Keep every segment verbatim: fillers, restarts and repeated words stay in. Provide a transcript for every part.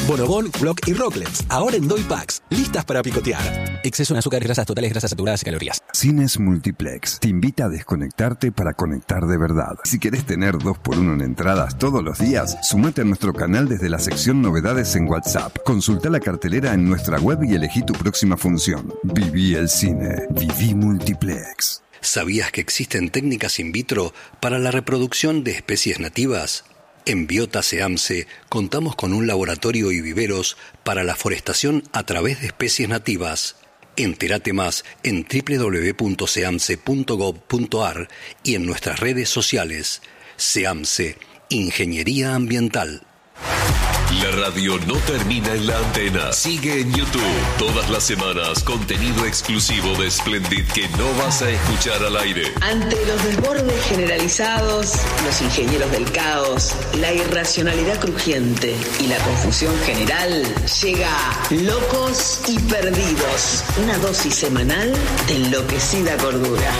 Bonobón, Block y Rocklets, ahora en Doy Packs, listas para picotear. Exceso en azúcares, grasas totales, grasas saturadas y calorías. Cines Multiplex te invita a desconectarte para conectar de verdad. Si querés tener dos por uno en entradas todos los días, sumate a nuestro canal desde la sección Novedades en WhatsApp. Consulta la cartelera en nuestra web y elegí tu próxima función. Viví el cine. Viví Multiplex. ¿Sabías que existen técnicas in vitro para la reproducción de especies nativas? En Biota SEAMSE contamos con un laboratorio y viveros para la forestación a través de especies nativas. Entérate más en doble u doble u doble u punto seamse punto gob punto ar y en nuestras redes sociales. SEAMSE, Ingeniería Ambiental. La radio no termina en la antena. Sigue en YouTube. Todas las semanas, contenido exclusivo de Splendid que no vas a escuchar al aire. Ante los desbordes generalizados, los ingenieros del caos, la irracionalidad crujiente y la confusión general, llega Locos y Perdidos. Una dosis semanal de enloquecida cordura.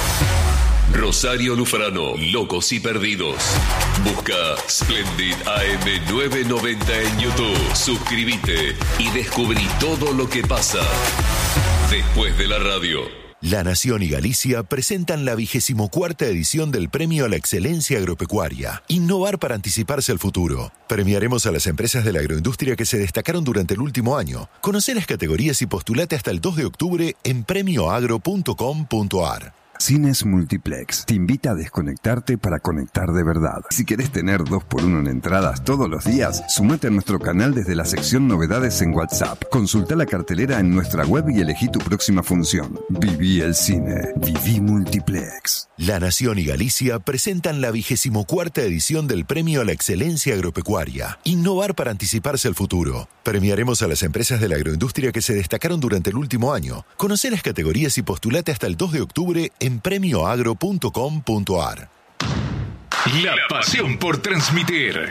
Rosario Lufrano, Locos y Perdidos. Busca Splendid A M novecientos noventa en YouTube. Suscríbete y descubrí todo lo que pasa después de la radio. La Nación y Galicia presentan la vigésimo cuarta edición del Premio a la Excelencia Agropecuaria. Innovar para anticiparse al futuro. Premiaremos a las empresas de la agroindustria que se destacaron durante el último año. Conoce las categorías y postulate hasta el dos de octubre en premio agro punto com punto ar. Cines Multiplex te invita a desconectarte para conectar de verdad. Si querés tener dos por uno en entradas todos los días, sumate a nuestro canal desde la sección Novedades en WhatsApp. Consulta la cartelera en nuestra web y elegí tu próxima función. Viví el cine. Viví Multiplex. La Nación y Galicia presentan la vigésimo cuarta edición del Premio a la Excelencia Agropecuaria. Innovar para anticiparse al futuro. Premiaremos a las empresas de la agroindustria que se destacaron durante el último año. Conoce las categorías y postulate hasta el dos de octubre en premio agro punto com punto ar. La pasión por transmitir.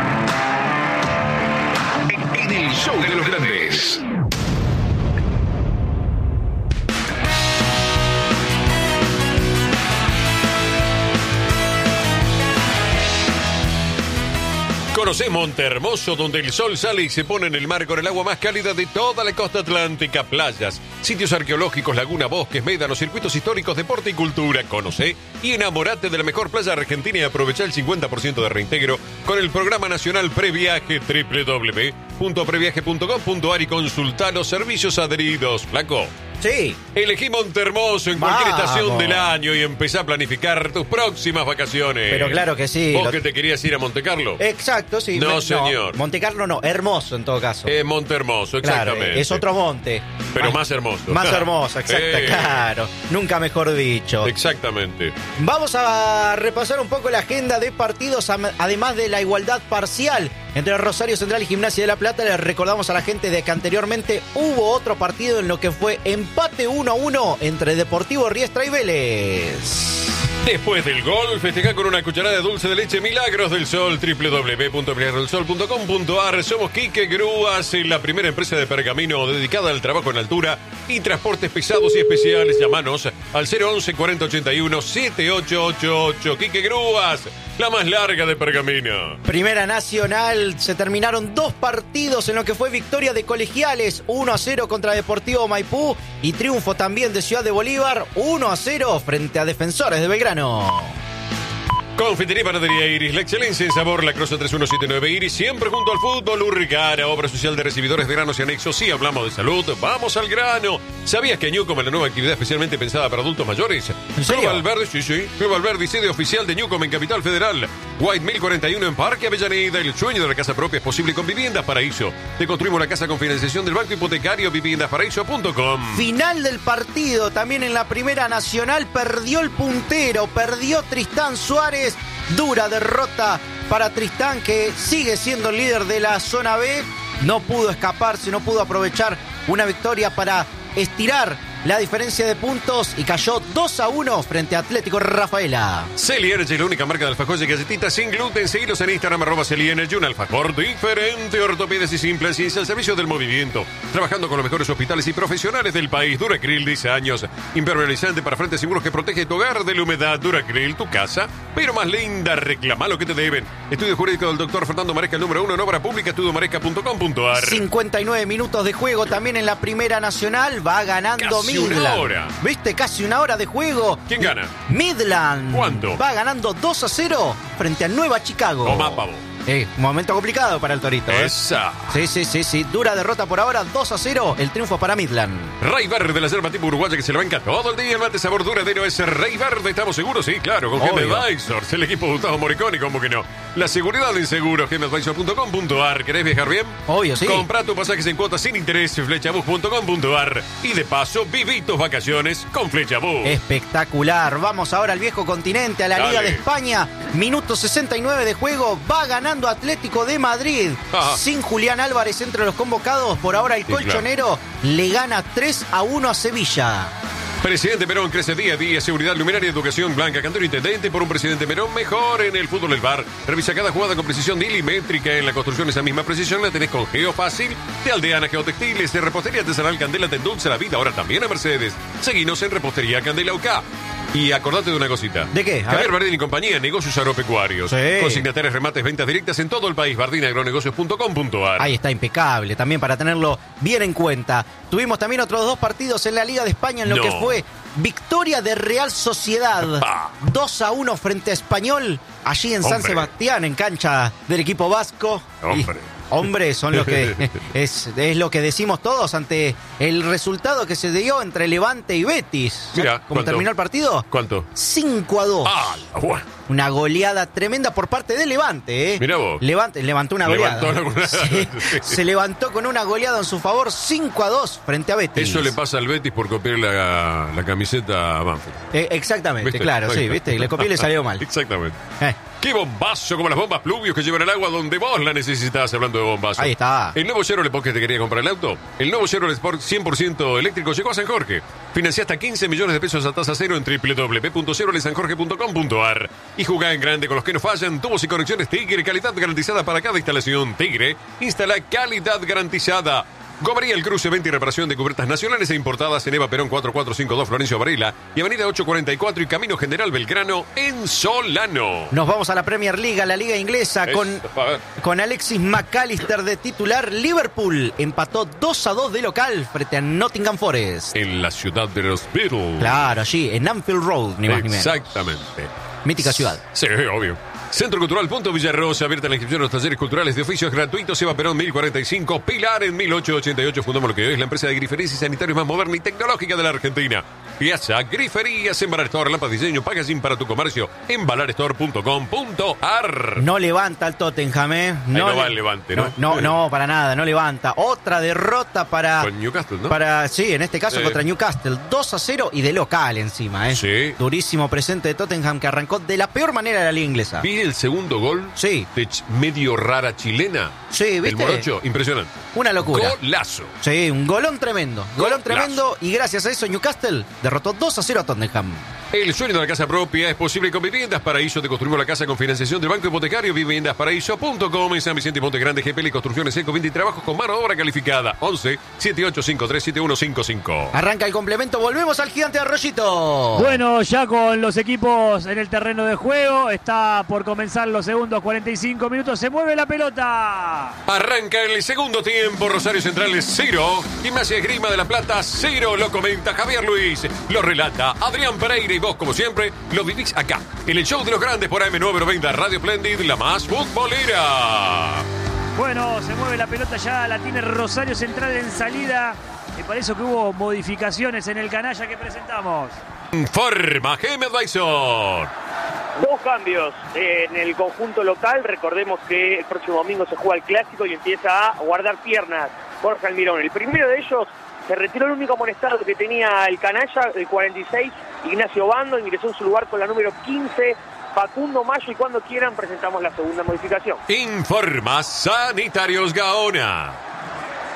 En el show de los grandes. Conoce Montehermoso, donde el sol sale y se pone en el mar con el agua más cálida de toda la costa atlántica. Playas, sitios arqueológicos, laguna, bosques, médanos, circuitos históricos, deporte y cultura. Conoce y enamorate de la mejor playa argentina y aprovecha el cincuenta por ciento de reintegro con el programa nacional Previaje. doble u doble u doble u punto previaje punto com punto ar y consulta los servicios adheridos. Flaco. Sí. Elegí Montehermoso en cualquier Vamos. estación del año y empezá a planificar tus próximas vacaciones. Pero claro que sí. ¿Vos lo... que te querías ir a Montecarlo? Exacto, sí. No, Me... señor. No, Montecarlo no, Hermoso en todo caso. Eh, Montehermoso, exactamente. Claro, es otro monte. Pero más, más hermoso. Más hermoso, exacto, eh. claro. Nunca mejor dicho. Exactamente. Vamos a repasar un poco la agenda de partidos, además de la igualdad parcial entre Rosario Central y Gimnasia de La Plata. Les recordamos a la gente de que anteriormente hubo otro partido en lo que fue empate uno a uno entre Deportivo Riestra y Vélez. Después del gol, festeja con una cucharada de dulce de leche Milagros del Sol. doble u doble u doble u punto milagros del sol punto com punto ar. Somos Quique Grúas, la primera empresa de pergamino dedicada al trabajo en altura y transportes pesados y especiales. Llámanos al cero once cuarenta ochenta y uno setenta y ocho ochenta y ocho. Quique Grúas, la más larga de pergamino. Primera Nacional, se terminaron dos partidos en lo que fue victoria de Colegiales, uno a cero contra Deportivo Maipú, y triunfo también de Ciudad de Bolívar, uno a cero frente a Defensores de Belgrano. Confitería y Panadería Iris, la excelencia en sabor, la Crosa tres uno siete nueve Iris, siempre junto al fútbol. Urricara, obra social de recibidores de granos y anexos. Sí, hablamos de salud, vamos al grano. ¿Sabías que Newcom es la nueva actividad especialmente pensada para adultos mayores? ¿En serio? Club Valverde, sí, sí. Club Valverde, sede oficial de Newcom en Capital Federal. White mil cuarenta y uno en Parque Avellaneda. El sueño de la casa propia es posible con Viviendas Paraíso. Te construimos la casa con financiación del Banco Hipotecario. viviendas paraíso punto com. Final del partido, también en la Primera Nacional, perdió el puntero, perdió Tristán Suárez. Dura derrota para Tristán, que sigue siendo el líder de la zona B. No pudo escaparse, no pudo aprovechar una victoria para estirar la diferencia de puntos y cayó dos a uno frente a Atlético Rafaela. Celi Energy, la única marca de alfajores y galletitas sin gluten. Seguilos en Instagram, arroba Celi Energy, un alfajor diferente, ortopedas y simples y al servicio del movimiento. Trabajando con los mejores hospitales y profesionales del país. Duracril, dice años. Impermeabilizante para frentes seguros que protege tu hogar de la humedad. Duracril, tu casa, pero más linda. Reclama lo que te deben. Estudio jurídico del doctor Fernando Maresca, el número uno en obra pública, estudio maresca punto com punto ar. cincuenta y nueve minutos de juego también en la Primera Nacional. Va ganando Casi Midland. una hora. ¿Viste? Casi una hora de juego. ¿Quién gana? Midland. ¿Cuánto? Va ganando dos a cero frente a Nueva Chicago. Toma, pavo. Eh, un momento complicado para el Torito. ¿eh? Esa. Sí, sí, sí, sí. Dura derrota por ahora, dos a cero. El triunfo para Midland. Rey Verde de la yerba tipo uruguaya que se le banca todo el día. El mate sabor duradero es Rey Verde. ¿Estamos seguros? Sí, claro. Con Gem Advisors, el equipo de Gustavo Moriconi, como que no. La seguridad en seguro, gem advisor punto com punto ar. ¿Querés viajar bien? Obvio, sí. Comprá tus pasajes en cuotas sin interés, flechabus punto com punto ar. Y de paso, viví tus vacaciones con Flechabus. Espectacular. Vamos ahora al viejo continente, a la Dale. Liga de España. Minuto sesenta y nueve de juego. Va ganando Atlético de Madrid. Ajá. Sin Julián Álvarez entre los convocados. Por ahora el Sí, colchonero le gana tres a uno a Sevilla. Presidente Perón crece día a día. Seguridad, luminaria, educación, Blanca Cantero, intendente por un presidente Perón mejor en el fútbol del bar. Revisa cada jugada con precisión milimétrica. En la construcción esa misma precisión la tenés con Geofácil. De Aldeana, Geotextiles, de Repostería Artesanal Candela te endulza la vida. Ahora también a Mercedes. Seguinos en Repostería Candela U K. Y acordate de una cosita. ¿De qué? A Javier ver. Bardini y compañía, negocios agropecuarios. Sí. Consignatarios, remates, ventas directas en todo el país. bardini agronegocios punto com punto ar. Ahí está, impecable, también para tenerlo bien en cuenta. Tuvimos también otros dos partidos en la Liga de España en lo No. que fue victoria de Real Sociedad. Ah. dos a uno frente a Español, allí en San Hombre. Sebastián, en cancha del equipo vasco. Hombre. Y, hombre, son lo que es, es lo que decimos todos ante el resultado que se dio entre Levante y Betis. Mira, ¿cómo ¿cuánto? terminó el partido? ¿Cuánto? cinco a dos. Ah, la buena. Una goleada tremenda por parte de Levante, ¿eh? Mirá vos. Levante, levantó una goleada. Levantó una goleada. Sí, Sí. se levantó con una goleada en su favor, cinco a dos frente a Betis. Eso le pasa al Betis por copiar la, la camiseta a Banfield. Eh, exactamente, ¿Viste? claro, Ahí sí, está. viste, le copié y le salió mal. Exactamente. Eh, ¡Qué bombazo! Como las bombas pluvios que llevan el agua donde vos la necesitas, hablando de bombazo. Ahí está. El nuevo Chevrolet Sport que te quería comprar el auto. El nuevo Chevrolet Sport cien por ciento eléctrico llegó a San Jorge. Financia hasta quince millones de pesos a tasa cero en doble u doble u doble u punto chevrolet san jorge punto com punto ar. Y jugá en grande con los que no fallan. Tubos y conexiones Tigre. Calidad garantizada para cada instalación. Tigre. Instala calidad garantizada. Gomería El Cruce, venta y reparación de cubiertas nacionales e importadas en Eva Perón cuatro cuatro cinco dos Florencio Varela y Avenida ocho cuarenta y cuatro y Camino General Belgrano en Solano. Nos vamos a la Premier League, a la Liga Inglesa, Es- con, a ver. con Alexis McAllister de titular. Liverpool empató dos a dos de local frente a Nottingham Forest. En la ciudad de los Beatles. Claro, allí, en Anfield Road, ni más ni menos. Exactamente. Mítica ciudad. Sí, obvio. Centro Cultural Punto Villarrosa, abierta la inscripción a los talleres culturales de oficios gratuitos. Eva Perón mil cuarenta y cinco, Pilar en mil ochocientos ochenta y ocho. Fundamos lo que hoy es la empresa de griferías y sanitarios más moderna y tecnológica de la Argentina. Piazza Griferías, Embalar Store, Lámpara Diseño, Packaging para tu comercio, embalar store punto com punto ar. No levanta el Tottenham, ¿eh? no le- va el Levante, ¿no? No, no, para nada, no levanta. Otra derrota para... Con Newcastle, ¿no? Para, sí, en este caso Sí. contra Newcastle. dos a cero y de local encima, ¿eh? Sí. Durísimo presente de Tottenham que arrancó de la peor manera de la liga inglesa. Vi el segundo gol Sí. de ch- medio rara chilena. Sí, El ¿viste? morocho, impresionante. Una locura. Golazo. Sí, un golón tremendo. Golón Golazo. tremendo y gracias a eso Newcastle derrotó dos a cero a Tottenham. El sueño de la casa propia es posible con Viviendas Paraíso. Te construimos la casa con financiación del Banco Hipotecario. Viviendas Paraíso punto com en San Vicente y Monte Grande. G P L Construcciones Eco veinte y trabajos con mano de obra calificada. once, setenta y ocho cincuenta y tres, setenta y uno cincuenta y cinco. Arranca el complemento, volvemos al gigante de Arroyito. Bueno, ya con los equipos en el terreno de juego, está por comenzar los segundos cuarenta y cinco minutos, se mueve la pelota. Arranca el segundo tiempo. Rosario Central es cero. Gimnasia Esgrima de la Plata cero. Lo comenta Javier Luis. Lo relata Adrián Pereira. Y vos, como siempre, lo vivís acá. En el show de los grandes por A M nueve noventa Radio Splendid, la más futbolera. Bueno, se mueve la pelota, ya la tiene Rosario Central en salida. Me parece que hubo modificaciones en el canalla que presentamos. Informa Gem Advisor. Dos cambios en el conjunto local. Recordemos que el próximo domingo se juega el clásico y empieza a guardar piernas Jorge Almirón. El primero de ellos, se retiró el único amonestado que tenía el canalla, el cuarenta y seis, Ignacio Bando, ingresó en su lugar con la número quince, Facundo Mayo, y cuando quieran presentamos la segunda modificación. Informa Sanitarios Gaona.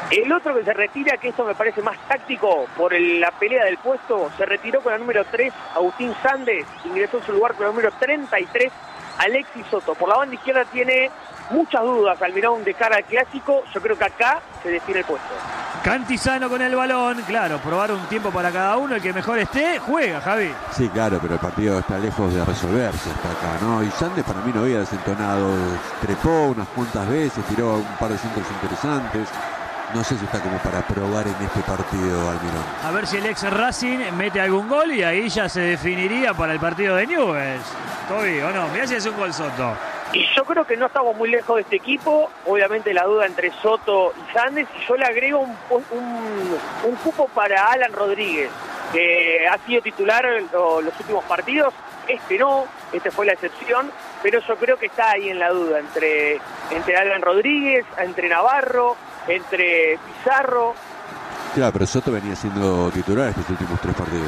El otro que se retira, que esto me parece más táctico por el, la pelea del puesto, se retiró con la número tres, Agustín Sandes, ingresó en su lugar con la número treinta y tres, Alexis Soto. Por la banda izquierda tiene muchas dudas Almirón de cara al clásico, yo creo que acá se define el puesto. Cantizano con el balón, claro, probar un tiempo para cada uno, el que mejor esté, juega, Javi. Sí, claro, pero el partido está lejos de resolverse hasta acá, ¿no? Y Sandes para mí no había desentonado, trepó unas cuantas veces, tiró un par de centros interesantes. No sé si está como para probar en este partido, Almirón. A ver si el ex Racing mete algún gol y ahí ya se definiría para el partido de Newell's. Toby, ¿o no? Mirá si es un gol Soto. Y yo creo que no estamos muy lejos de este equipo. Obviamente la duda entre Soto y Sandes. Y yo le agrego un, un, un cupo para Alan Rodríguez, que ha sido titular los, los últimos partidos. Este no, este fue la excepción. Pero yo creo que está ahí en la duda entre, entre Alan Rodríguez, entre Navarro, entre Pizarro. Claro, pero Soto venía siendo titular estos últimos tres partidos.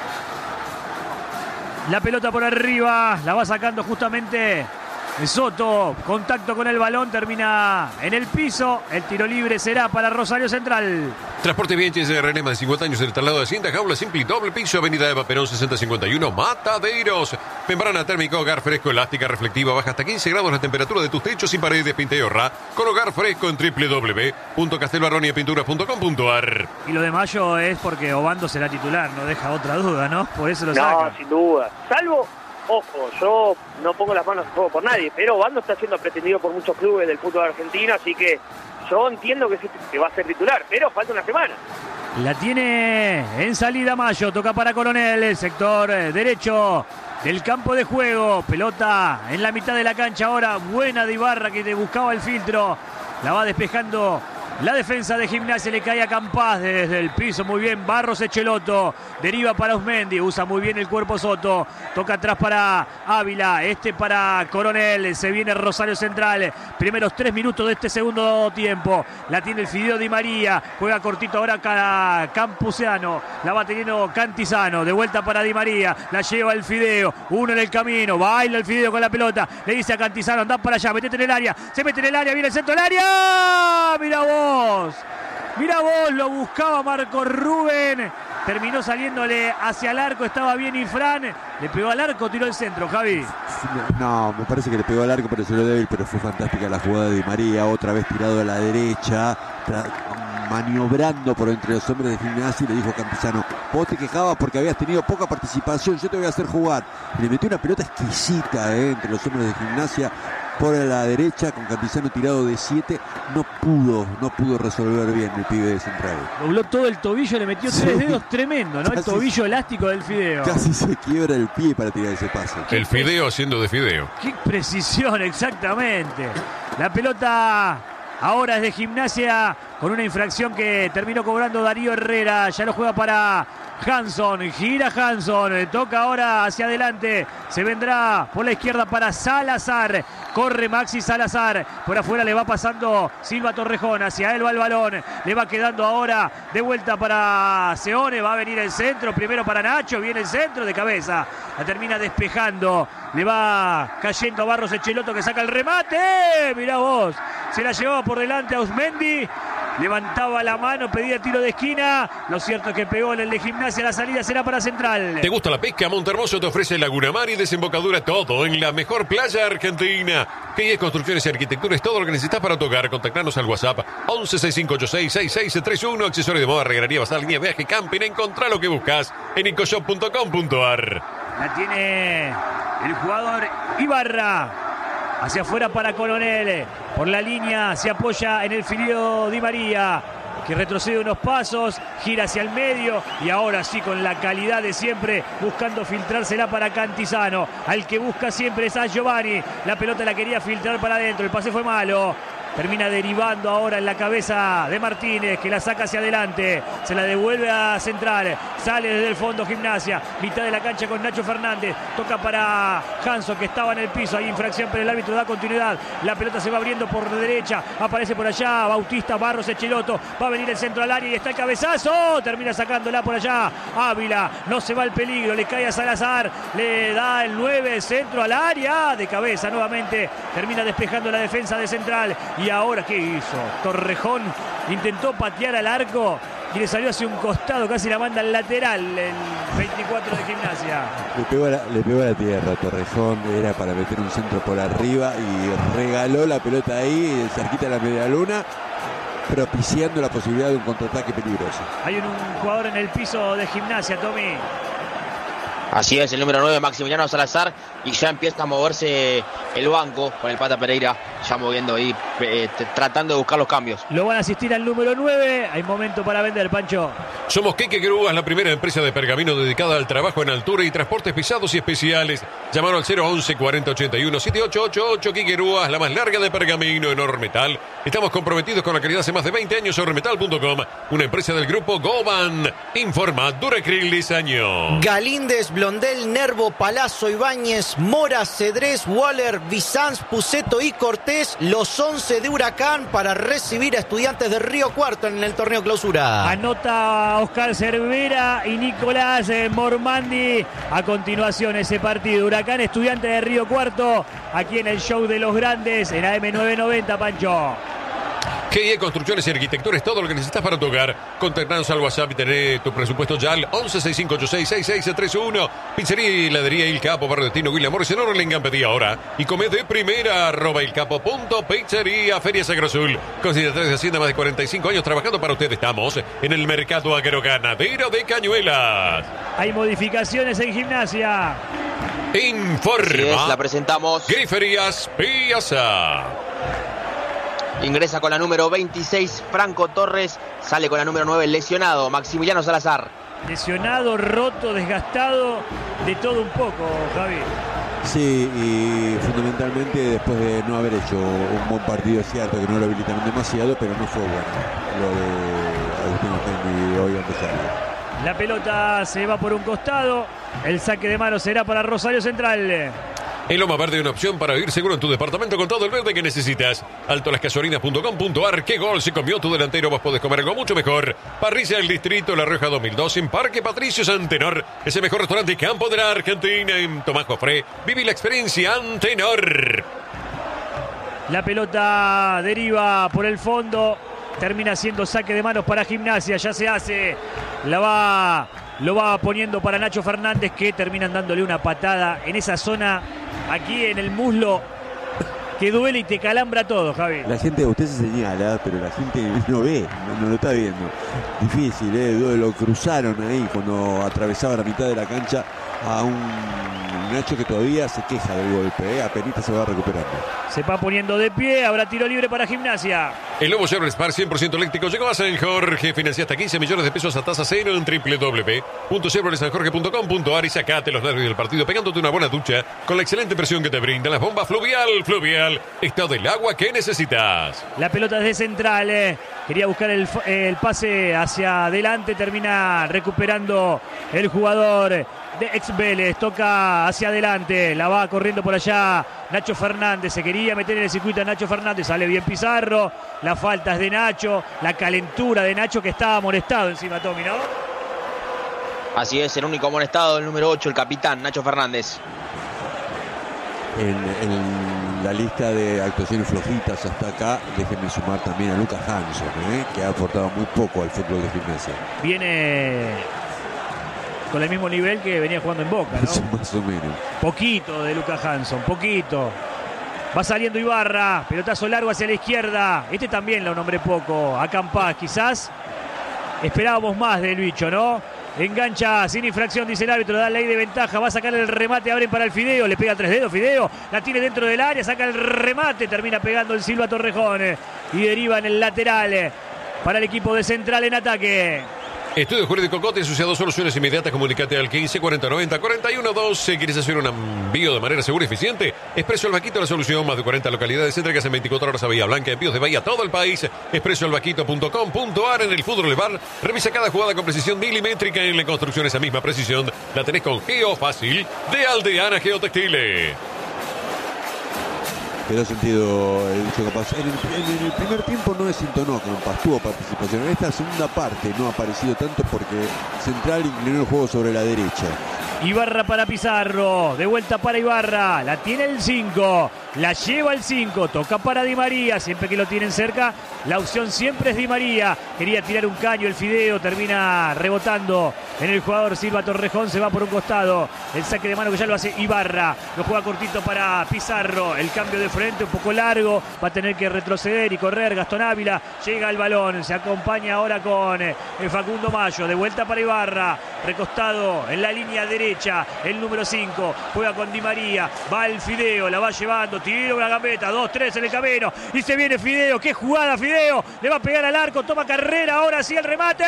La pelota por arriba, la va sacando justamente Soto, contacto con el balón, termina en el piso. El tiro libre será para Rosario Central. Transporte Vienches de René, más de cincuenta años en el traslado de Hacienda, jaula simple y doble piso, avenida de Perón sesenta cincuenta y uno, Mataderos. Membrana térmica, hogar fresco, elástica, reflectiva, baja hasta quince grados la temperatura de tus techos y paredes, pinta y ahorra con hogar fresco en doble u doble u doble u punto casteloarronia pinturas punto com punto a r. Y lo de Mayo es porque Obando será titular, no deja otra duda, ¿no? Por eso lo no, saca. No, sin duda. Salvo, ojo, yo no pongo las manos en fuego por nadie, pero Obando está siendo pretendido por muchos clubes del fútbol argentino, así que yo entiendo que, que va a ser titular, pero falta una semana. La tiene en salida Mayo, toca para Coronel, el sector derecho del campo de juego. Pelota en la mitad de la cancha ahora, buena de Ibarra que te buscaba el filtro. La va despejando la defensa de Gimnasia, le cae a Campás desde el piso, muy bien, Barros Echeloto, deriva para Osmendi, usa muy bien el cuerpo Soto, toca atrás para Ávila, este para Coronel, se viene Rosario Central, primeros tres minutos de este segundo tiempo, la tiene el Fideo Di María, juega cortito ahora para Campuseano, la va teniendo Cantizano, de vuelta para Di María, la lleva el Fideo, uno en el camino, baila el Fideo con la pelota, le dice a Cantizano, anda para allá, metete en el área, se mete en el área, viene el centro del área, mira vos. Mira vos, lo buscaba Marco Rubén, terminó saliéndole hacia el arco, estaba bien Ifrán, le pegó al arco, tiró el centro, Javi. No, me parece que le pegó al arco, pero se lo débil, pero fue fantástica la jugada de Di María, otra vez tirado a la derecha, maniobrando por entre los hombres de Gimnasia, y le dijo a Cantizano, vos te quejabas porque habías tenido poca participación, yo te voy a hacer jugar. Y le metió una pelota exquisita eh, entre los hombres de Gimnasia, por la derecha, con Cantizano tirado de siete, no pudo, no pudo resolver bien el pibe de Central. Dobló todo el tobillo, le metió tres sí. dedos, tremendo, ¿no? Casi, el tobillo elástico del Fideo. Casi se quiebra el pie para tirar ese pase. El Fideo haciendo de Fideo. Qué precisión, exactamente. La pelota ahora es de Gimnasia, con una infracción que terminó cobrando Darío Herrera, ya lo juega para Hanson, gira Hanson, toca ahora hacia adelante, se vendrá por la izquierda para Salazar, corre Maxi Salazar, por afuera le va pasando Silva Torrejón, hacia él va el balón, le va quedando ahora de vuelta para Seone, va a venir el centro, primero para Nacho, viene el centro de cabeza, la termina despejando, le va cayendo a Barros Echeloto que saca el remate, mirá vos, se la llevaba por delante a Osmendi, levantaba la mano, pedía tiro de esquina, lo cierto es que pegó en el de Gimnasia, la salida será para Central. ¿Te gusta la pesca? Montehermoso te ofrece Laguna Mar y desembocadura, todo en la mejor playa argentina. G I E Construcciones y Arquitectura es todo lo que necesitas para tu hogar. Contactanos al WhatsApp once sesenta y cinco ochenta y seis sesenta y seis treinta y uno, accesorios de moda, regarería, basal, línea, viaje, camping, encontrá lo que buscas en incoshop punto com punto a r. La tiene el jugador Ibarra. Hacia afuera para Coronel, por la línea se apoya en el Fideo Di María, que retrocede unos pasos, gira hacia el medio y ahora sí con la calidad de siempre, buscando filtrársela para Cantizano, al que busca siempre es a Giovanni, la pelota la quería filtrar para adentro, el pase fue malo. Termina derivando ahora en la cabeza de Martínez, que la saca hacia adelante. Se la devuelve a Central. Sale desde el fondo Gimnasia. Mitad de la cancha con Nacho Fernández. Toca para Hanson, que estaba en el piso. Hay infracción, pero el árbitro da continuidad. La pelota se va abriendo por derecha. Aparece por allá Bautista, Barros, Echeloto. Va a venir el centro al área y está el cabezazo. Termina sacándola por allá. Ávila. No se va el peligro. Le cae a Salazar. Le da el nueve. Centro al área. De cabeza nuevamente. Termina despejando la defensa de Central. Y Y ahora, ¿qué hizo? Torrejón intentó patear al arco y le salió hacia un costado, casi la manda al lateral el veinticuatro de Gimnasia. Le pegó, a la, le pegó a la tierra, Torrejón, era para meter un centro por arriba y regaló la pelota ahí, cerquita de la media luna, propiciando la posibilidad de un contraataque peligroso. Hay un, un jugador en el piso de Gimnasia, Tommy. Así es, el número nueve, Maximiliano Salazar, y ya empieza a moverse el banco con el Pata Pereira, ya moviendo ahí, eh, tratando de buscar los cambios. Lo van a asistir al número nueve, hay momento para vender, Pancho. Somos Queque Grúas, la primera empresa de pergamino dedicada al trabajo en altura y transportes pesados y especiales. Llamaron al cero once cuarenta ochenta y uno setenta y ocho ochenta y ocho. Queque Grúas, la más larga de pergamino en Ormetal. Estamos comprometidos con la calidad hace más de veinte años. Ormetal punto com, una empresa del grupo Goban. Informa Duracril Diseño. Galíndez, Blondel, Nervo, Palazzo, Ibáñez, Mora, Cedrés, Waller, Bizanz, Puceto y Cortés, los once de Huracán para recibir a Estudiantes de Río Cuarto en el torneo clausura. Anota Oscar Cervera y Nicolás Mormandi. A continuación ese partido, Huracán Estudiantes de Río Cuarto, aquí en el show de los grandes en A M novecientos noventa, Pancho. G I E Construcciones y Arquitectura es todo lo que necesitas para tu hogar. Contactanos al WhatsApp y tener tu presupuesto ya al once sesenta y cinco ochenta y seis sesenta y seis treinta y uno. Pizzería y heladería Il Capo, Barrio Destino, William Morris en Orlengan. Pedí ahora y come de primera. Arroba Il Capo punto pizzería. Feria Sagro Azul. Con Secretaría de Hacienda, más de cuarenta y cinco años trabajando para usted. Estamos en el mercado agroganadero de Cañuelas. Hay modificaciones en Gimnasia. Informa. Sí es, la presentamos. Griferías Piazza. Ingresa con la número veintiséis, Franco Torres. Sale con la número nueve, lesionado, Maximiliano Salazar. Lesionado, roto, desgastado, de todo un poco, Javi. Sí, y fundamentalmente después de no haber hecho un buen partido, es cierto que no lo habilitaron demasiado, pero no fue bueno lo de Agustín Otendi hoy ante Sarri. La pelota se va por un costado, el saque de mano será para Rosario Central. En Loma Verde, una opción para ir seguro en tu departamento con todo el verde que necesitas. alto las gasolinas punto com punto ar. ¿Qué gol se comió tu delantero? Vos podés comer algo mucho mejor. Parrilla del Distrito La Rioja dos mil dos en Parque Patricio Antenor. Es el mejor restaurante campo de la Argentina. En Tomás Jofré, viví la experiencia Antenor. La pelota deriva por el fondo. Termina siendo saque de manos para Gimnasia. Ya se hace. La va... Lo va poniendo para Nacho Fernández, que terminan dándole una patada en esa zona, aquí en el muslo, que duele y te calambra todo, Javi. La gente, usted se señala, pero la gente no ve, no, no lo está viendo. Difícil, ¿eh? Lo cruzaron ahí cuando atravesaba la mitad de la cancha a un Nacho que todavía se queja del golpe, ¿eh? Apenita se va recuperando. Se va poniendo de pie, habrá tiro libre para Gimnasia. El nuevo Chevrolet Spark cien por ciento eléctrico llegó a San Jorge. Financia hasta quince millones de pesos a tasa cero en doble u doble u doble u punto chevrolet san jorge punto com punto ar y sacate los nervios del partido pegándote una buena ducha con la excelente presión que te brindan las bombas Fluvial. Fluvial, estado del agua que necesitas. La pelota desde central, eh. Quería buscar el, el pase hacia adelante, termina recuperando el jugador de ex Vélez, toca hacia adelante, la va corriendo por allá Nacho Fernández, se quería meter en el circuito a Nacho Fernández, sale bien Pizarro, la falta es de Nacho, la calentura de Nacho que estaba molestado encima, Tommy, ¿no? Así es, el único amonestado, el número ocho, el capitán Nacho Fernández. En, en la lista de actuaciones flojitas hasta acá, déjenme sumar también a Lucas Hanson, ¿eh? Que ha aportado muy poco al fútbol de Gimnasia. Viene con el mismo nivel que venía jugando en Boca, ¿no? Más o menos. Poquito de Lucas Hanson, poquito. Va saliendo Ibarra, pelotazo largo hacia la izquierda. Este también lo nombré poco. A Campás, quizás esperábamos más del bicho, ¿no? Engancha sin infracción, dice el árbitro, da ley de ventaja, va a sacar el remate, abren para el Fideo, le pega tres dedos, Fideo, la tiene dentro del área, saca el remate, termina pegando el Silva Torrejón y deriva en el lateral para el equipo de Central en ataque. Estudio Jurídico Cote, asociado, soluciones inmediatas, comunicate al quince cuarenta noventa cuarenta y uno doce. ¿Quieres hacer un envío de manera segura y eficiente? Expreso El Vaquito, la solución, más de cuarenta localidades entregas en veinticuatro horas a Bahía Blanca, envíos de Bahía a todo el país. expreso el vaquito punto com punto ar. En el fútbol bar, revisa cada jugada con precisión milimétrica. En la construcción esa misma precisión la tenés con Geo Fácil de Aldeana Geotextiles. Quedó sentido el hecho que pasó. En el, en el primer tiempo no desentonó Campas, tuvo participación. En esta segunda parte no ha aparecido tanto porque Central inclinó el juego sobre la derecha. Ibarra para Pizarro, de vuelta para Ibarra, la tiene el cinco, la lleva el cinco, toca para Di María, siempre que lo tienen cerca, la opción siempre es Di María, quería tirar un caño el Fideo, termina rebotando en el jugador Silva Torrejón, se va por un costado, el saque de mano que ya lo hace Ibarra, lo juega cortito para Pizarro, el cambio de frente un poco largo, va a tener que retroceder y correr Gastón Ávila, llega al balón, se acompaña ahora con eh, Facundo Mayo, de vuelta para Ibarra, recostado en la línea derecha, el número cinco, juega con Di María, va el Fideo, la va llevando, tira una gambeta, dos tres en el camino, y se viene Fideo, qué jugada Fideo, le va a pegar al arco, toma carrera, ahora sí el remate,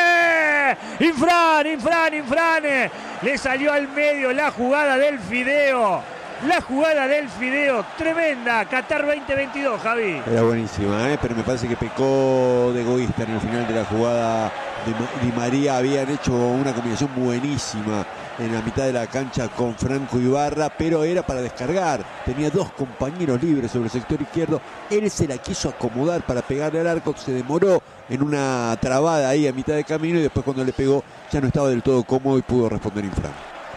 Infran, Infran, Infran, le salió al medio la jugada del Fideo, la jugada del Fideo, tremenda, Qatar veinte veintidós, Javi. Era buenísima, ¿eh? Pero me parece que pecó de egoísta en el final de la jugada. Di María habían hecho una combinación buenísima en la mitad de la cancha con Franco Ibarra, pero era para descargar, tenía dos compañeros libres sobre el sector izquierdo, él se la quiso acomodar para pegarle al arco, se demoró en una trabada ahí a mitad de camino y después cuando le pegó ya no estaba del todo cómodo y pudo responder Infran.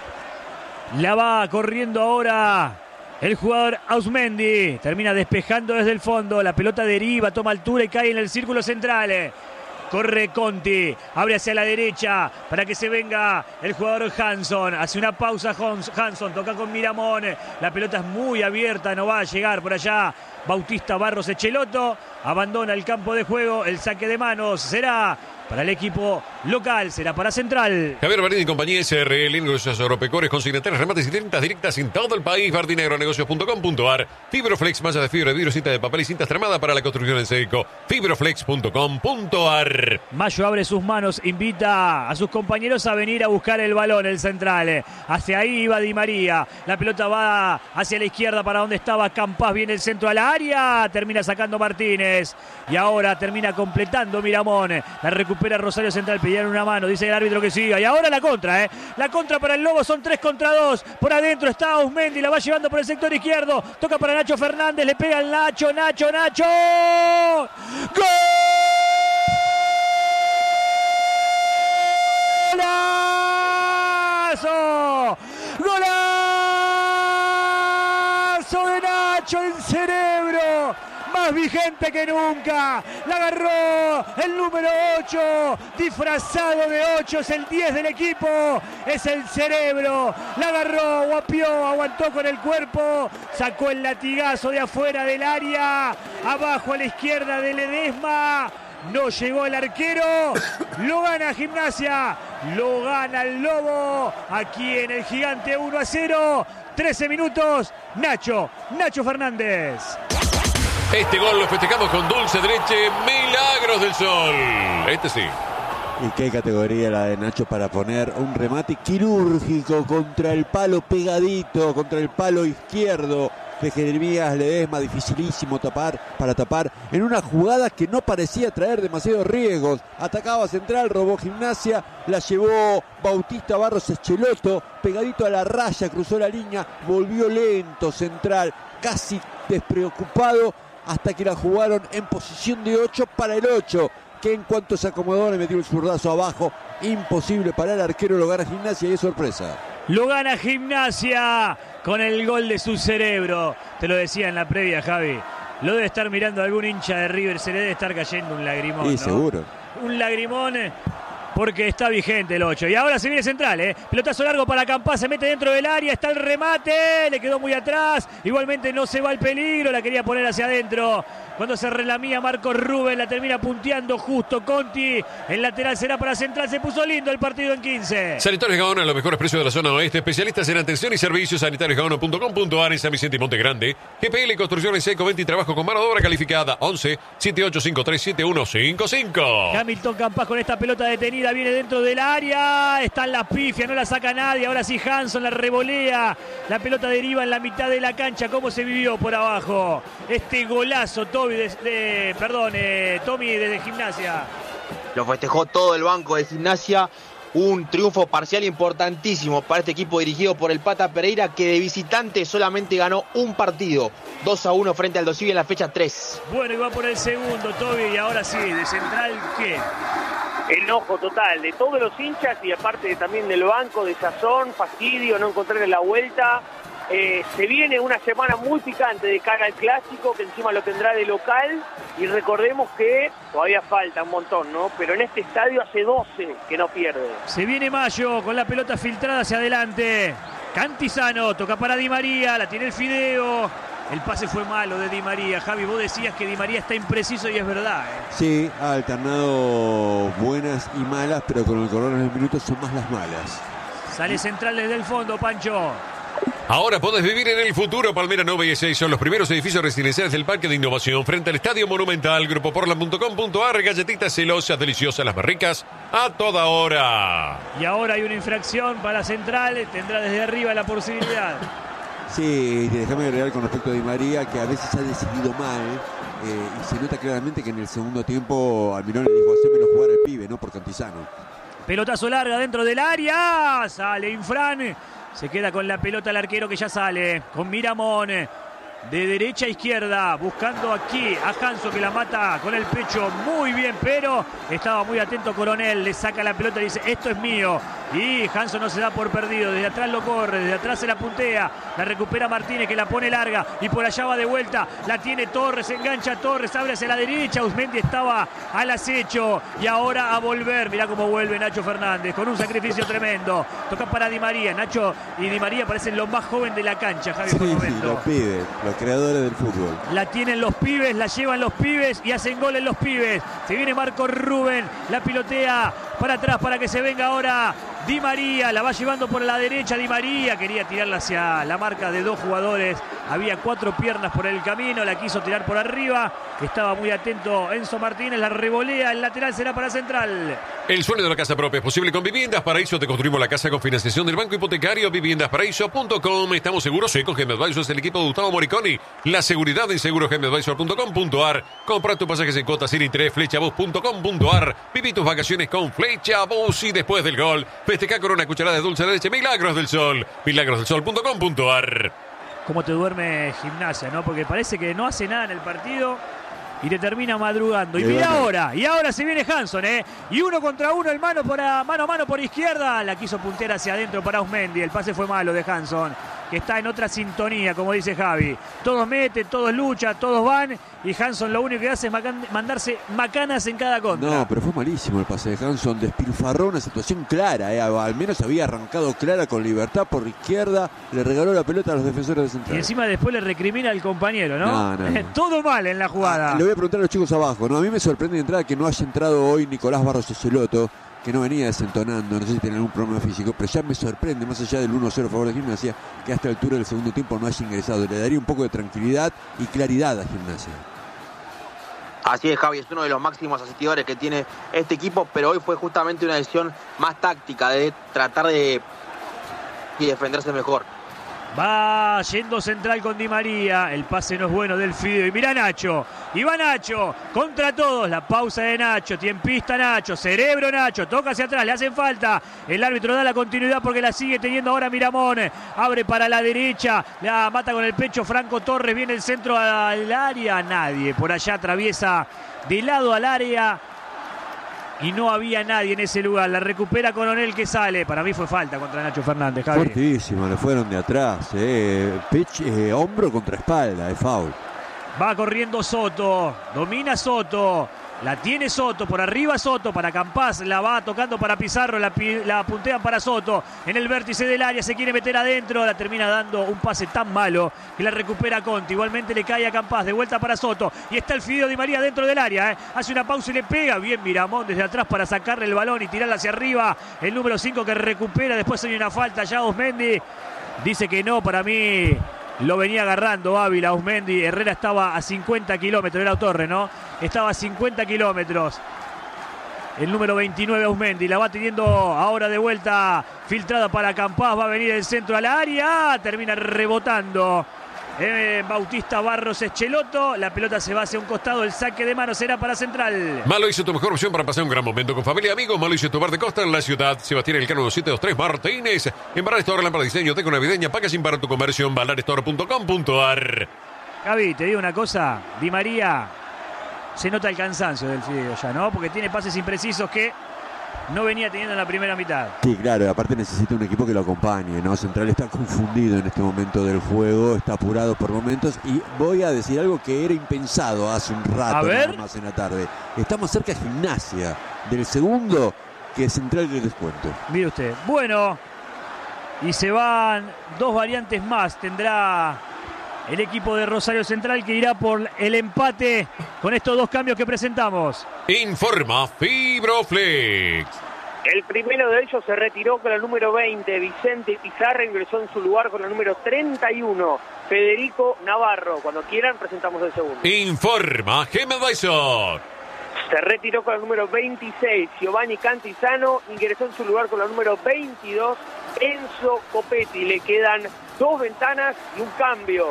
La va corriendo ahora el jugador Ausmendi, termina despejando desde el fondo, la pelota deriva, toma altura y cae en el círculo central. Corre Conti, abre hacia la derecha para que se venga el jugador Hanson. Hace una pausa Hanson, toca con Miramón. La pelota es muy abierta, no va a llegar por allá. Bautista Barros Echeloto abandona el campo de juego. El saque de manos será para el equipo local, será para Central. Javier Bardini y compañía S R L, negocios agropecuarios, consignatarios, remates y ventas directas en todo el país. Bardinegronegocios punto com punto a r. Fibroflex, malla de fibra, vidrio, cinta de papel y cinta extremada para la construcción en seco. Fibroflex punto com punto a r. Mayo abre sus manos, invita a sus compañeros a venir a buscar el balón, el Central. Hacia ahí iba Di María. La pelota va hacia la izquierda para donde estaba Campás. Viene el centro a la área. Termina sacando Martínez. Y ahora termina completando Miramón. La recupera Rosario Central. Pidieron una mano. Dice el árbitro que siga. Y ahora la contra, ¿eh? La contra para el Lobo. Son tres contra dos. Por adentro está Ausmendi. La va llevando por el sector izquierdo. Toca para Nacho Fernández. Le pega el Nacho. Nacho, Nacho. ¡Gol! ¡Golazo! ¡Golazo de Nacho en Cerebro! Más vigente que nunca. La agarró el número ocho. Disfrazado de ocho. Es el diez del equipo. Es el Cerebro. La agarró, guapió, aguantó con el cuerpo. Sacó el latigazo de afuera del área. Abajo a la izquierda de Ledesma. No llegó el arquero, lo gana Gimnasia, lo gana el Lobo, aquí en el Gigante uno a cero, trece minutos, Nacho, Nacho Fernández. Este gol lo festejamos con dulce de leche, Milagros del Sol, este sí. Y qué categoría la de Nacho para poner un remate quirúrgico contra el palo pegadito, contra el palo izquierdo de Jeremías Ledesma, dificilísimo tapar para tapar en una jugada que no parecía traer demasiados riesgos. Atacaba Central, robó Gimnasia, la llevó Bautista Barros Echeloto, pegadito a la raya, cruzó la línea, volvió lento Central, casi despreocupado, hasta que la jugaron en posición de ocho para el ocho, que en cuanto se acomodó le metió el zurdazo abajo, imposible para el arquero, lo gana Gimnasia y es sorpresa. Lo gana Gimnasia con el gol de su Cerebro. Te lo decía en la previa, Javi. Lo debe estar mirando algún hincha de River. Se le debe estar cayendo un lagrimón, Sí, ¿no? seguro. Un lagrimón porque está vigente el ocho. Y ahora se viene Central, ¿eh? Pelotazo largo para Campás. Se mete dentro del área. Está el remate. Le quedó muy atrás. Igualmente no se va el peligro. La quería poner hacia adentro. Cuando se relamía Marcos Rubén, la termina punteando justo Conti. El lateral será para Central. Se puso lindo el partido en quince. Sanitarios Gaona, los mejores precios de la zona oeste. Especialistas en atención y servicios. sanitarios gaona punto com punto a r en San Vicente y Monte Grande. G P L Construcciones Seco, venta y trabajo con mano de obra calificada. once, setenta y ocho cincuenta y tres, setenta y uno cincuenta y cinco. Hamilton Campás con esta pelota detenida. Viene dentro del área. Está en la pifia. No la saca nadie. Ahora sí Hanson la revolea. La pelota deriva en la mitad de la cancha. ¿Cómo se vivió por abajo? Este golazo, Toby. De, de, perdón, eh, Tommy desde Gimnasia. Lo festejó todo el banco de Gimnasia. Un triunfo parcial importantísimo para este equipo dirigido por el Pata Pereira, que de visitante solamente ganó un partido. dos a uno frente al Dosivi en la fecha tres. Bueno, y va por el segundo, Toby. Y ahora sí, de Central, ¿qué? enojo total de todos los hinchas y aparte también del banco, de sazón, fastidio, no encontrarle la vuelta. Eh, se viene una semana muy picante de cara al clásico, que encima lo tendrá de local, y recordemos que todavía falta un montón, ¿no? Pero en este estadio hace doce que no pierde. Se viene Mayo con la pelota filtrada hacia adelante. Cantizano toca para Di María, la tiene el Fideo. El pase fue malo de Di María. Javi, vos decías que Di María está impreciso y es verdad, ¿eh? Sí, ha alternado buenas y malas, pero con el correr de los minutos son más las malas. Sale central desde el fondo, Pancho. Ahora podés vivir en el futuro. Palmera nueve y seis son los primeros edificios residenciales del Parque de Innovación frente al Estadio Monumental. Grupo Portland punto com punto a r. Galletitas celosas, deliciosas, las más ricas a toda hora. Y ahora hay una infracción para Central. Tendrá desde arriba la posibilidad. Sí, déjame agregar con respecto a Di María que a veces ha decidido mal eh, y se nota claramente que en el segundo tiempo Almirón le dijo hacémelo jugar al pibe, no por Cantizano. Pelotazo larga dentro del área. Sale Infran. Se queda con la pelota el arquero que ya sale. Con Miramón. De derecha a izquierda. Buscando aquí a Hanso que la mata con el pecho muy bien. Pero estaba muy atento Coronel. Le saca la pelota y dice esto es mío. Y Hanso no se da por perdido. Desde atrás lo corre. Desde atrás se la puntea. La recupera Martínez que la pone larga. Y por allá va de vuelta. La tiene Torres. Engancha Torres. Abre hacia la derecha. Usmendi estaba al acecho. Y ahora a volver. Mirá cómo vuelve Nacho Fernández. Con un sacrificio tremendo. Toca para Di María. Nacho y Di María parecen los más jóvenes de la cancha, Javi, sí, por sí, momento. los pibes. Los creadores del fútbol. La tienen los pibes. La llevan los pibes. Y hacen goles los pibes. Se viene Marco Rubén. La pilotea para atrás para que se venga ahora Di María, la va llevando por la derecha Di María, quería tirarla hacia la marca de dos jugadores, había cuatro piernas por el camino, la quiso tirar por arriba, estaba muy atento Enzo Martínez, la revolea, el lateral será para Central. El sueño de la casa propia es posible con Viviendas Paraíso. Te construimos la casa con financiación del Banco Hipotecario. Viviendas Paraíso punto com. Estamos seguros y con G M Advisors, el equipo de Gustavo Moriconi. La seguridad en seguros G M Advisors punto com punto a r. Compra tus pasajes en cuotas sin interés. Flechabus punto com punto a r. Viví tus vacaciones con Flechabus y después del gol festeja con una cucharada de dulce de leche Milagros del Sol. milagros del sol punto com punto a r. ¿Cómo te duerme Gimnasia, no? Porque parece que no hace nada en el partido y te termina madrugando. Y mira ahora, y ahora se viene Hanson, ¿eh? Y uno contra uno, el mano, por a, mano a mano por izquierda. La quiso puntear hacia adentro para Usmendi. El pase fue malo de Hanson, que está en otra sintonía, como dice Javi. Todos meten, todos luchan, todos van. Y Hanson lo único que hace es macan- mandarse macanas en cada contra. No, pero fue malísimo el pase de Hanson. Despilfarró una situación clara, ¿eh? Al menos había arrancado clara con libertad por izquierda. Le regaló la pelota a los defensores de Central. Y encima después le recrimina al compañero, ¿no? No, no, no. Todo mal en la jugada. Ah, le voy a preguntar a los chicos abajo, ¿no? A mí me sorprende de entrada que no haya entrado hoy Nicolás Barros Echeloto, que no venía desentonando, no sé si tiene algún problema físico, pero ya me sorprende, más allá del uno cero a favor de Gimnasia, que a esta altura del segundo tiempo no haya ingresado. Le daría un poco de tranquilidad y claridad a Gimnasia. Así es, Javi, es uno de los máximos asistidores que tiene este equipo, pero hoy fue justamente una decisión más táctica de tratar de y defenderse mejor. Va yendo Central con Di María. El pase no es bueno del Fideo. Y mira Nacho. Y va Nacho. Contra todos. La pausa de Nacho. Tiempista Nacho. Cerebro Nacho. Toca hacia atrás. Le hacen falta. El árbitro da la continuidad porque la sigue teniendo ahora Miramón. Abre para la derecha. La mata con el pecho Franco Torres. Viene el centro al área. Nadie. Por allá atraviesa de lado al área. Y no había nadie en ese lugar. La recupera Coronel que sale. Para mí fue falta contra Nacho Fernández, Javi. Fuertísimo, le fueron de atrás. Eh. Pech, eh, hombro contra espalda, es foul. Va corriendo Soto. Domina Soto. La tiene Soto, por arriba Soto, para Campás, la va tocando para Pizarro, la, la puntean para Soto, en el vértice del área, se quiere meter adentro, la termina dando un pase tan malo que la recupera Conti, igualmente le cae a Campás, de vuelta para Soto, y está el Fideo Di María dentro del área, ¿eh? Hace una pausa y le pega, bien Miramón desde atrás para sacarle el balón y tirarla hacia arriba, el número cinco que recupera, después hay una falta, ya Usmendi dice que no, para mí... Lo venía agarrando Ávila, Usmendi. Herrera estaba a cincuenta kilómetros, era Torre, ¿no? Estaba a cincuenta kilómetros. El número veintinueve, Usmendi. La va teniendo ahora de vuelta. Filtrada para Campás. Va a venir el centro al área. Termina rebotando. Eh, Bautista Barros Echeloto. La pelota se va hacia un costado. El saque de mano será para Central. Malo hizo tu mejor opción para pasar un gran momento con familia y amigos. Malo hizo tu bar de costa en la ciudad. Sebastián Elcano siete dos tres Martínez. En Bar Store, lámpara de diseño, teco navideña. Paga sin para tu conversión. en balar store punto com punto a r. Javi, te digo una cosa. Di María, se nota el cansancio del Fideo ya, ¿no? Porque tiene pases imprecisos que no venía teniendo en la primera mitad. Sí, claro, y aparte necesita un equipo que lo acompañe, ¿no? Central está confundido en este momento del juego, está apurado por momentos y voy a decir algo que era impensado hace un rato, a ver. nada más en la tarde. Estamos cerca de Gimnasia, del segundo que Central del descuento. Mire usted, bueno, y se van dos variantes más, tendrá el equipo de Rosario Central que irá por el empate con estos dos cambios que presentamos. Informa Fibroflex. El primero de ellos se retiró con el número veinte, Vicente Pizarra, ingresó en su lugar con el número treinta y uno, Federico Navarro. Cuando quieran presentamos el segundo. Informa Gemelweisser. Se retiró con el número veintiséis, Giovanni Cantizano, ingresó en su lugar con el número veintidós, Enzo Copetti. Le quedan dos ventanas y un cambio.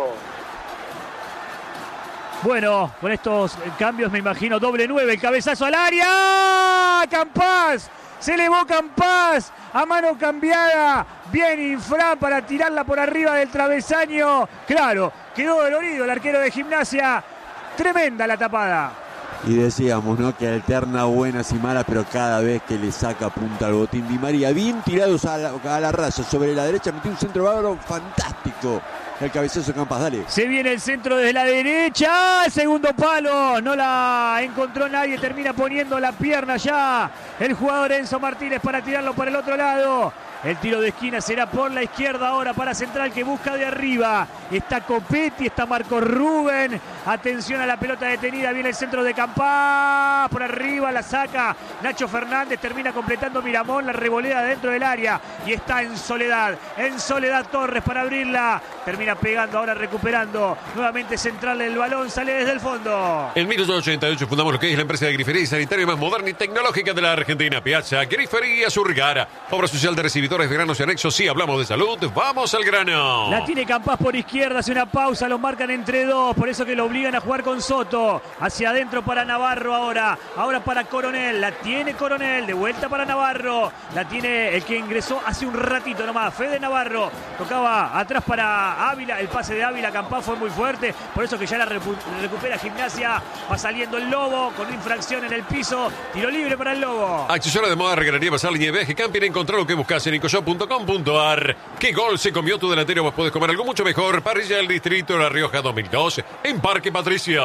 Bueno, con estos cambios me imagino doble nueve, el cabezazo al área. Campás, se elevó Campás a mano cambiada. Bien Infran para tirarla por arriba del travesaño. Claro, quedó dolorido el arquero de Gimnasia. Tremenda la tapada. Y decíamos, ¿no? Que alterna buenas y malas, pero cada vez que le saca punta al botín Di María, bien tirados a la, a la raya sobre la derecha, metió un centro bárbaro fantástico. El cabezazo Campas, dale. Se viene el centro desde la derecha, el segundo palo, no la encontró nadie, termina poniendo la pierna ya el jugador Enzo Martínez para tirarlo por el otro lado. El tiro de esquina será por la izquierda ahora para Central, que busca de arriba. Está Copetti, está Marco Rubén. Atención a la pelota detenida. Viene el centro de Campás. Por arriba la saca Nacho Fernández. Termina completando Miramón. La revolea dentro del área. Y está en Soledad. En Soledad Torres para abrirla. Termina pegando ahora, recuperando. Nuevamente Central el balón. Sale desde el fondo. En mil novecientos ochenta y ocho fundamos lo que es la empresa de grifería y sanitaria más moderna y tecnológica de la Argentina. Piazza Grifería Surgara. Obra social de recibidores de granos y anexos. Sí, hablamos de salud. Vamos al grano. La tiene Campás por izquierda. Hace una pausa. Lo marcan entre dos. Por eso que lo obligan a jugar con Soto. Hacia adentro para Navarro ahora. Ahora para Coronel. La tiene Coronel. De vuelta para Navarro. La tiene el que ingresó hace un ratito nomás. Fede Navarro. Tocaba atrás para Ávila. El pase de Ávila. Campás fue muy fuerte. Por eso que ya la recu- recupera Gimnasia. Va saliendo el Lobo con infracción en el piso. Tiro libre para el Lobo. Accesorio de moda, regalería, pasar, línea de viaje, camping. Encontrá lo que buscas en incoshop punto com punto ar. ¿Qué gol se comió tu delantero? Vos podés comer algo mucho mejor. Parrilla del Distrito La Rioja dos mil dos en Parque Patricia.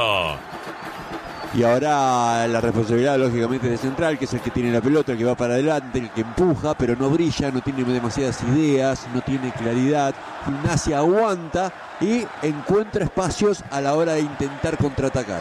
Y ahora la responsabilidad lógicamente de Central, que es el que tiene la pelota, el que va para adelante, el que empuja, pero no brilla, no tiene demasiadas ideas, no tiene claridad. Gimnasia aguanta y encuentra espacios a la hora de intentar contraatacar.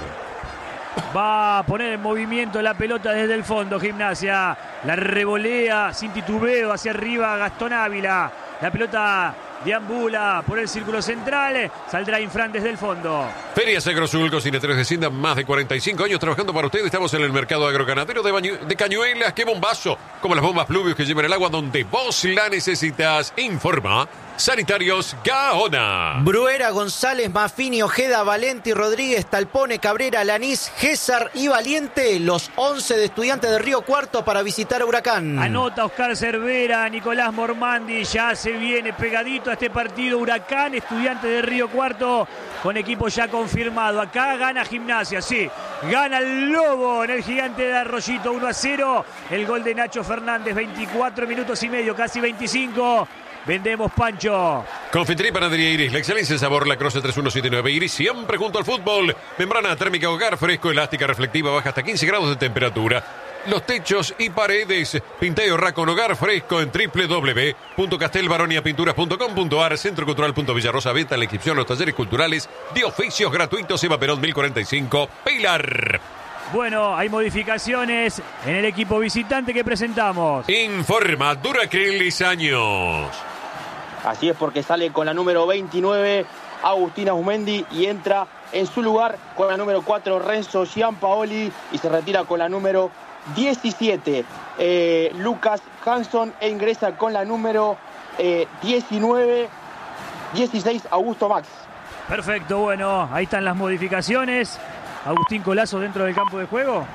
Va a poner en movimiento la pelota desde el fondo Gimnasia. La revolea sin titubeo hacia arriba Gastón Ávila. La pelota deambula por el círculo central. Saldrá Infran desde el fondo. Ferias Agrosul, cocineteros de Cinda, más de cuarenta y cinco años trabajando para ustedes. Estamos en el mercado agroganadero de, bañu- de Cañuelas. ¡Qué bombazo! Como las bombas pluvios que llevan el agua donde vos la necesitas. Informa Sanitarios Gaona. Bruera, González, Mafini, Ojeda, Valenti, Rodríguez, Talpone, Cabrera, Lanís, Gésar y Valiente. Los once de Estudiantes de Río Cuarto para visitar a Huracán. Anota Oscar Cervera, Nicolás Mormandi. Ya se viene pegadito a este partido Huracán, Estudiantes de Río Cuarto, con equipo ya confirmado. Acá gana Gimnasia, sí. Gana el Lobo en el Gigante de Arroyito, uno a cero. El gol de Nacho Fernández, veinticuatro minutos y medio, casi veinticinco. Vendemos, Pancho. Confitería y Panadería Iris, la excelencia en sabor, la Croce tres uno siete nueve. Iris siempre junto al fútbol. Membrana térmica hogar, fresco, elástica, reflectiva, baja hasta quince grados de temperatura. Los techos y paredes. Pinta y ahorra con hogar fresco en doble u doble u doble u punto castelbaroniapinturas punto com punto ar. Centro Cultural punto Villarrosa. Venta, la inscripción, los talleres culturales de oficios gratuitos. Eva Perón mil cuarenta y cinco. Pilar. Bueno, hay modificaciones en el equipo visitante que presentamos. Informa Duracrilis Años. Así es, porque sale con la número veintinueve Agustina Umendi y entra en su lugar con la número cuatro Renzo Giampaoli y se retira con la número diecisiete eh, Lucas Hanson e ingresa con la número eh, diecinueve dieciséis Augusto Max. Perfecto, bueno, ahí están las modificaciones. Agustín Colazo dentro del campo de juego.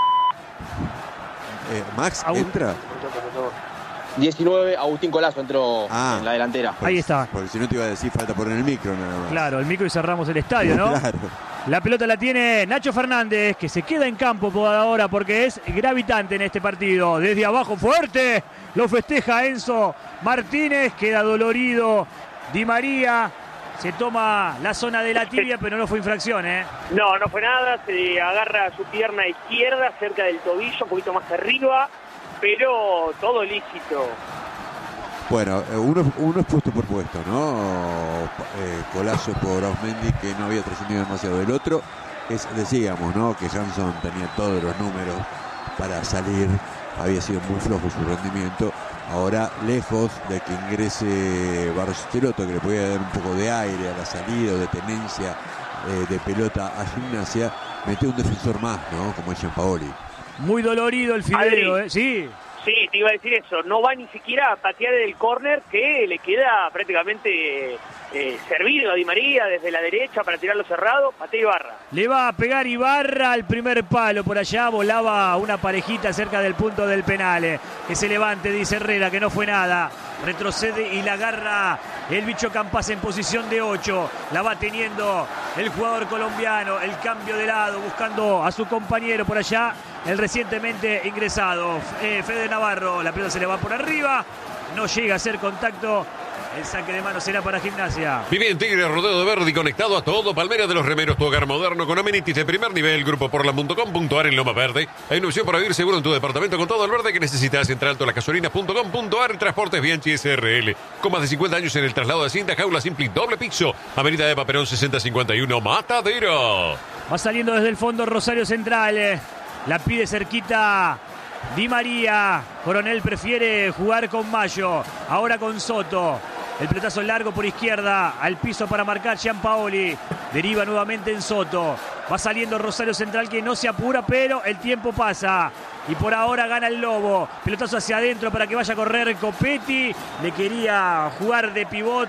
Eh, Max, Agust- entra. diecinueve Agustín Colazo entró Ah. en la delantera. Ahí está. Porque si no te iba a decir falta poner el micro nada más. Claro, el micro y cerramos el estadio, ¿no? Claro. La pelota la tiene Nacho Fernández, que se queda en campo por ahora porque es gravitante en este partido. Desde abajo fuerte, lo festeja Enzo Martínez, queda dolorido Di María, se toma la zona de la tibia, pero no fue infracción, ¿eh? No, no fue nada, se agarra su pierna izquierda cerca del tobillo, un poquito más arriba, pero todo lícito. Bueno, uno, uno es puesto por puesto, ¿no? Eh, Colazo por Osmendi, que no había trascendido demasiado. El otro es, decíamos, ¿no? Que Hanson tenía todos los números para salir, había sido muy flojo su rendimiento. Ahora, lejos de que ingrese Barcellotto, que le podía dar un poco de aire a la salida o de tenencia eh, de pelota a Gimnasia, metió un defensor más, ¿no? Como es Gianpaoli. Muy dolorido el Fideo, ¿eh? Sí. Sí, te iba a decir eso, no va ni siquiera a patear el córner que le queda prácticamente eh, servido a Di María desde la derecha para tirarlo cerrado, patea Ibarra. Le va a pegar Ibarra al primer palo, por allá volaba una parejita cerca del punto del penal. Eh. Que se levante, dice Herrera, que no fue nada. Retrocede y la agarra el bicho Campas en posición de ocho. La va teniendo el jugador colombiano, el cambio de lado, buscando a su compañero por allá, el recientemente ingresado, eh, Fede Navarro. La pelota se le va por arriba, no llega a hacer contacto. El saque de mano será para Gimnasia. Viví en Tigre, rodeo de Verdi, conectado a todo. Palmera de los Remeros, tu hogar moderno con amenities de primer nivel. Grupo portland punto com punto a r en Loma Verde. Hay una opción para vivir seguro en tu departamento con todo el verde que necesitas. Entra alto las gasolinas punto com punto a r. Transportes Bianchi S R L. Con más de cincuenta años en el traslado de cinta, jaula simple y doble piso. Avenida Eva Perón sesenta cincuenta y uno, Matadero. Va saliendo desde el fondo Rosario Central. La pide cerquita Di María. Coronel prefiere jugar con Mayo. Ahora con Soto. El pelotazo largo por izquierda, al piso para marcar Gianpaoli. Deriva nuevamente en Soto. Va saliendo Rosario Central, que no se apura, pero el tiempo pasa. Y por ahora gana el Lobo. Pelotazo hacia adentro para que vaya a correr Copetti. Le quería jugar de pivot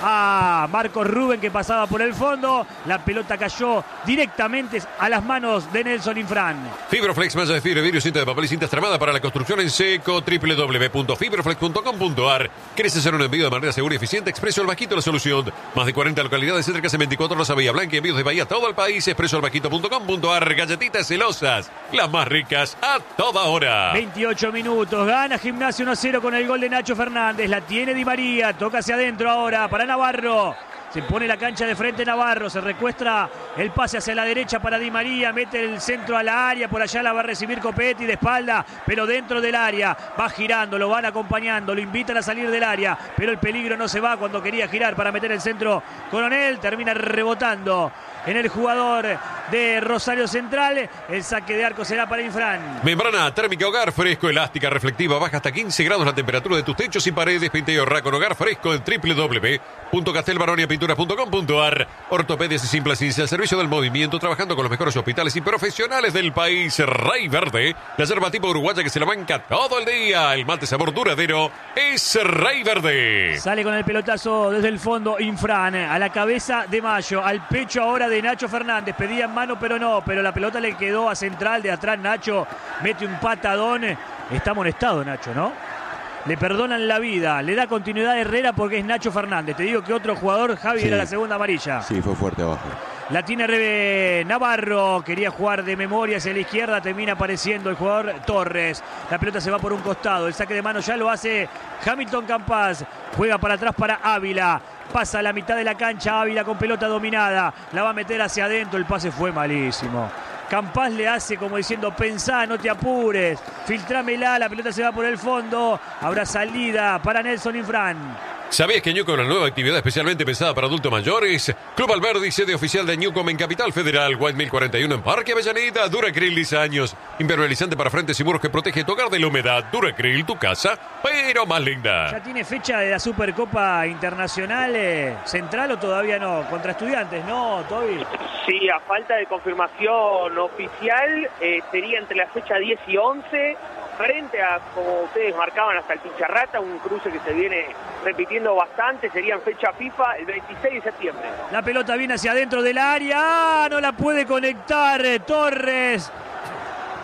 a Marcos Rubén, que pasaba por el fondo. La pelota cayó directamente a las manos de Nelson Infran. Fibroflex, malla de fibra, vidrio, cinta de papel y cinta extremada para la construcción en seco. doble u doble u doble u punto fibroflex punto com punto a r. ¿Querés hacer un envío de manera segura y eficiente? Expreso El Bajito, la solución. Más de cuarenta localidades céntricas en veinticuatro horas a Bahía Blanca. Envíos de Bahía a todo el país. Expreso el bajito punto com punto a r. Galletitas celosas, las más ricas a toda hora. veintiocho minutos. Gana Gimnasia uno a cero con el gol de Nacho Fernández. La tiene Di María. Toca hacia adentro ahora para Navarro. Se pone la cancha de frente Navarro. Se recuestra el pase hacia la derecha para Di María. Mete el centro a la área. Por allá la va a recibir Copetti de espalda, pero dentro del área. Va girando, lo van acompañando. Lo invitan a salir del área, pero el peligro no se va cuando quería girar para meter el centro. Coronel termina rebotando en el jugador de Rosario Central. El saque de arco será para Infran. Membrana térmica Hogar Fresco, elástica, reflectiva, baja hasta quince grados la temperatura de tus techos y paredes. Pinta y ahorra con Hogar Fresco en doble u doble u doble u punto castelbaronia pinturas punto com punto a r. Ortopedias y simple ciencia al servicio del movimiento, trabajando con los mejores hospitales y profesionales del país. Rey Verde, la yerba tipo uruguaya que se la banca todo el día. El mate sabor duradero es Rey Verde. Sale con el pelotazo desde el fondo Infran, a la cabeza de Mayo, al pecho ahora de Nacho Fernández. Pedía en mano, pero no, pero la pelota le quedó a Central. De atrás Nacho mete un patadón. Está amonestado Nacho, ¿no? Le perdonan la vida, le da continuidad a Herrera porque es Nacho Fernández. Te digo que otro jugador, Javi, sí, era la segunda amarilla. Sí, fue fuerte abajo. La tiene Rebe Navarro, quería jugar de memoria hacia la izquierda, termina apareciendo el jugador Torres. La pelota se va por un costado, el saque de mano ya lo hace Hamilton Campas. Juega para atrás para Ávila. Pasa a la mitad de la cancha Ávila con pelota dominada. La va a meter hacia adentro, el pase fue malísimo. Campas le hace como diciendo, pensá, no te apures, filtrámela, la pelota se va por el fondo. Habrá salida para Nelson Infran. ¿Sabías que Newcom es una nueva actividad especialmente pensada para adultos mayores? Club Alberdi, sede oficial de Newcom en Capital Federal, White mil cuarenta y uno en Parque Avellaneda. Duracril diez años, impermeabilizante para frentes y muros que protege tu hogar de la humedad. Duracril, tu casa, pero más linda. ¿Ya tiene fecha de la Supercopa Internacional eh, Central o todavía no? Contra Estudiantes, ¿no, Toby? Sí, a falta de confirmación oficial, eh, sería entre la fecha diez y once, frente a, como ustedes marcaban, hasta el Pincharrata, un cruce que se viene repitiendo bastante. Sería en fecha FIFA el veintiséis de septiembre. La pelota viene hacia adentro del área. ¡Ah! No la puede conectar eh, Torres.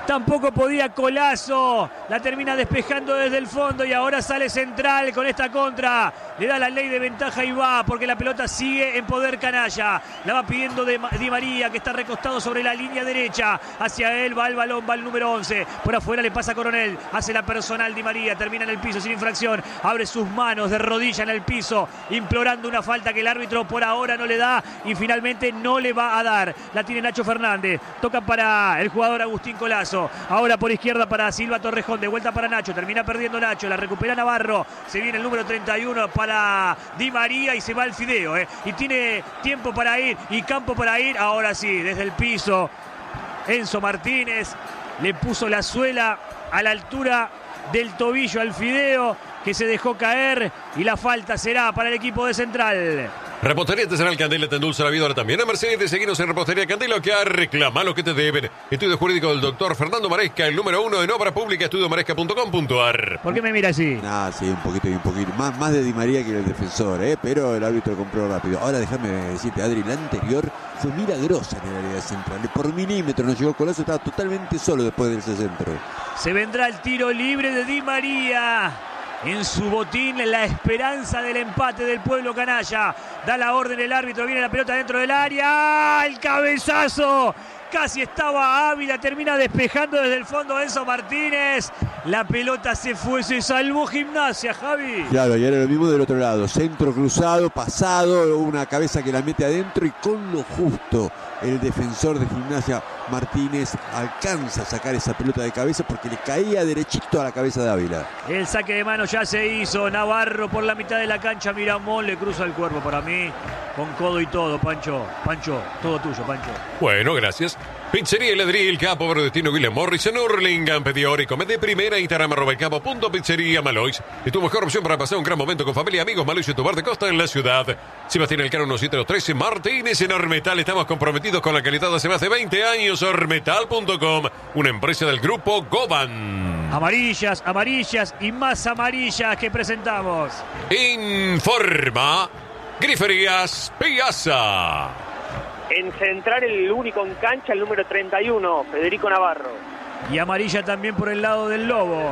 Tampoco podía Colazo. La termina despejando desde el fondo y ahora sale Central con esta contra. Le da la ley de ventaja y va porque la pelota sigue en poder canalla. La va pidiendo de Di María, que está recostado sobre la línea derecha. Hacia él va el balón, va el número once. Por afuera le pasa a Coronel. Hace la personal Di María. Termina en el piso sin infracción. Abre sus manos de rodilla en el piso, implorando una falta que el árbitro por ahora no le da y finalmente no le va a dar. La tiene Nacho Fernández. Toca para el jugador Agustín Colazo. Ahora por izquierda para Silva Torrejón. De vuelta para Nacho. Termina perdiendo Nacho. La recupera Navarro. Se viene el número treinta y uno para Di María y se va el Fideo. ¿eh? Y tiene tiempo para ir y campo para ir. Ahora sí, desde el piso. Enzo Martínez le puso la suela a la altura del tobillo al Fideo, que se dejó caer y la falta será para el equipo de Central. Repostería Artesanal Candela te endulza la vida ahora también. A Mercedes, seguimos en Repostería Candela, que reclama lo que te deben. Estudio jurídico del doctor Fernando Maresca, el número uno en obra pública, estudio maresca punto com punto a r. ¿Por qué me mira así? Ah, sí, un poquito y un poquito. Más, más de Di María que el defensor, ¿eh? Pero el árbitro compró rápido. Ahora déjame decirte, Adri, la anterior fue milagrosa en el área de Central. Por milímetro no llegó Colazo, estaba totalmente solo después del ese centro. Se vendrá el tiro libre de Di María. En su botín, la esperanza del empate del pueblo canalla. Da la orden el árbitro, viene la pelota dentro del área. ¡El cabezazo! Casi estaba Ávila, termina despejando desde el fondo Enzo Martínez. La pelota se fue, se salvó Gimnasia, Javi. Claro, y era lo mismo del otro lado. Centro cruzado, pasado, una cabeza que la mete adentro y con lo justo el defensor de Gimnasia, Martínez, alcanza a sacar esa pelota de cabeza porque le caía derechito a la cabeza de Ávila. El saque de mano ya se hizo. Navarro por la mitad de la cancha. Miramón le cruza el cuerpo para mí. Con codo y todo, Pancho. Pancho, todo tuyo, Pancho. Bueno, gracias. Pizzería El Edril, Capo, Verdestino, William Morris, en Hurlingham, pedí ahora y come de primera, Instagram, arroba el capo, punto pizzería, Malois. Y tu mejor opción para pasar un gran momento con familia, amigos, Malois y tu bar de costa en la ciudad. Sebastián Elcano, uno siete dos trece, Martínez en Ormetal. Estamos comprometidos con la calidad hace más de veinte años. Ormetal punto com, una empresa del grupo Goban. Amarillas, amarillas y más amarillas que presentamos. Informa Griferías Piazza. En Central, el único en cancha, el número treinta y uno, Federico Navarro. Y amarilla también por el lado del Lobo.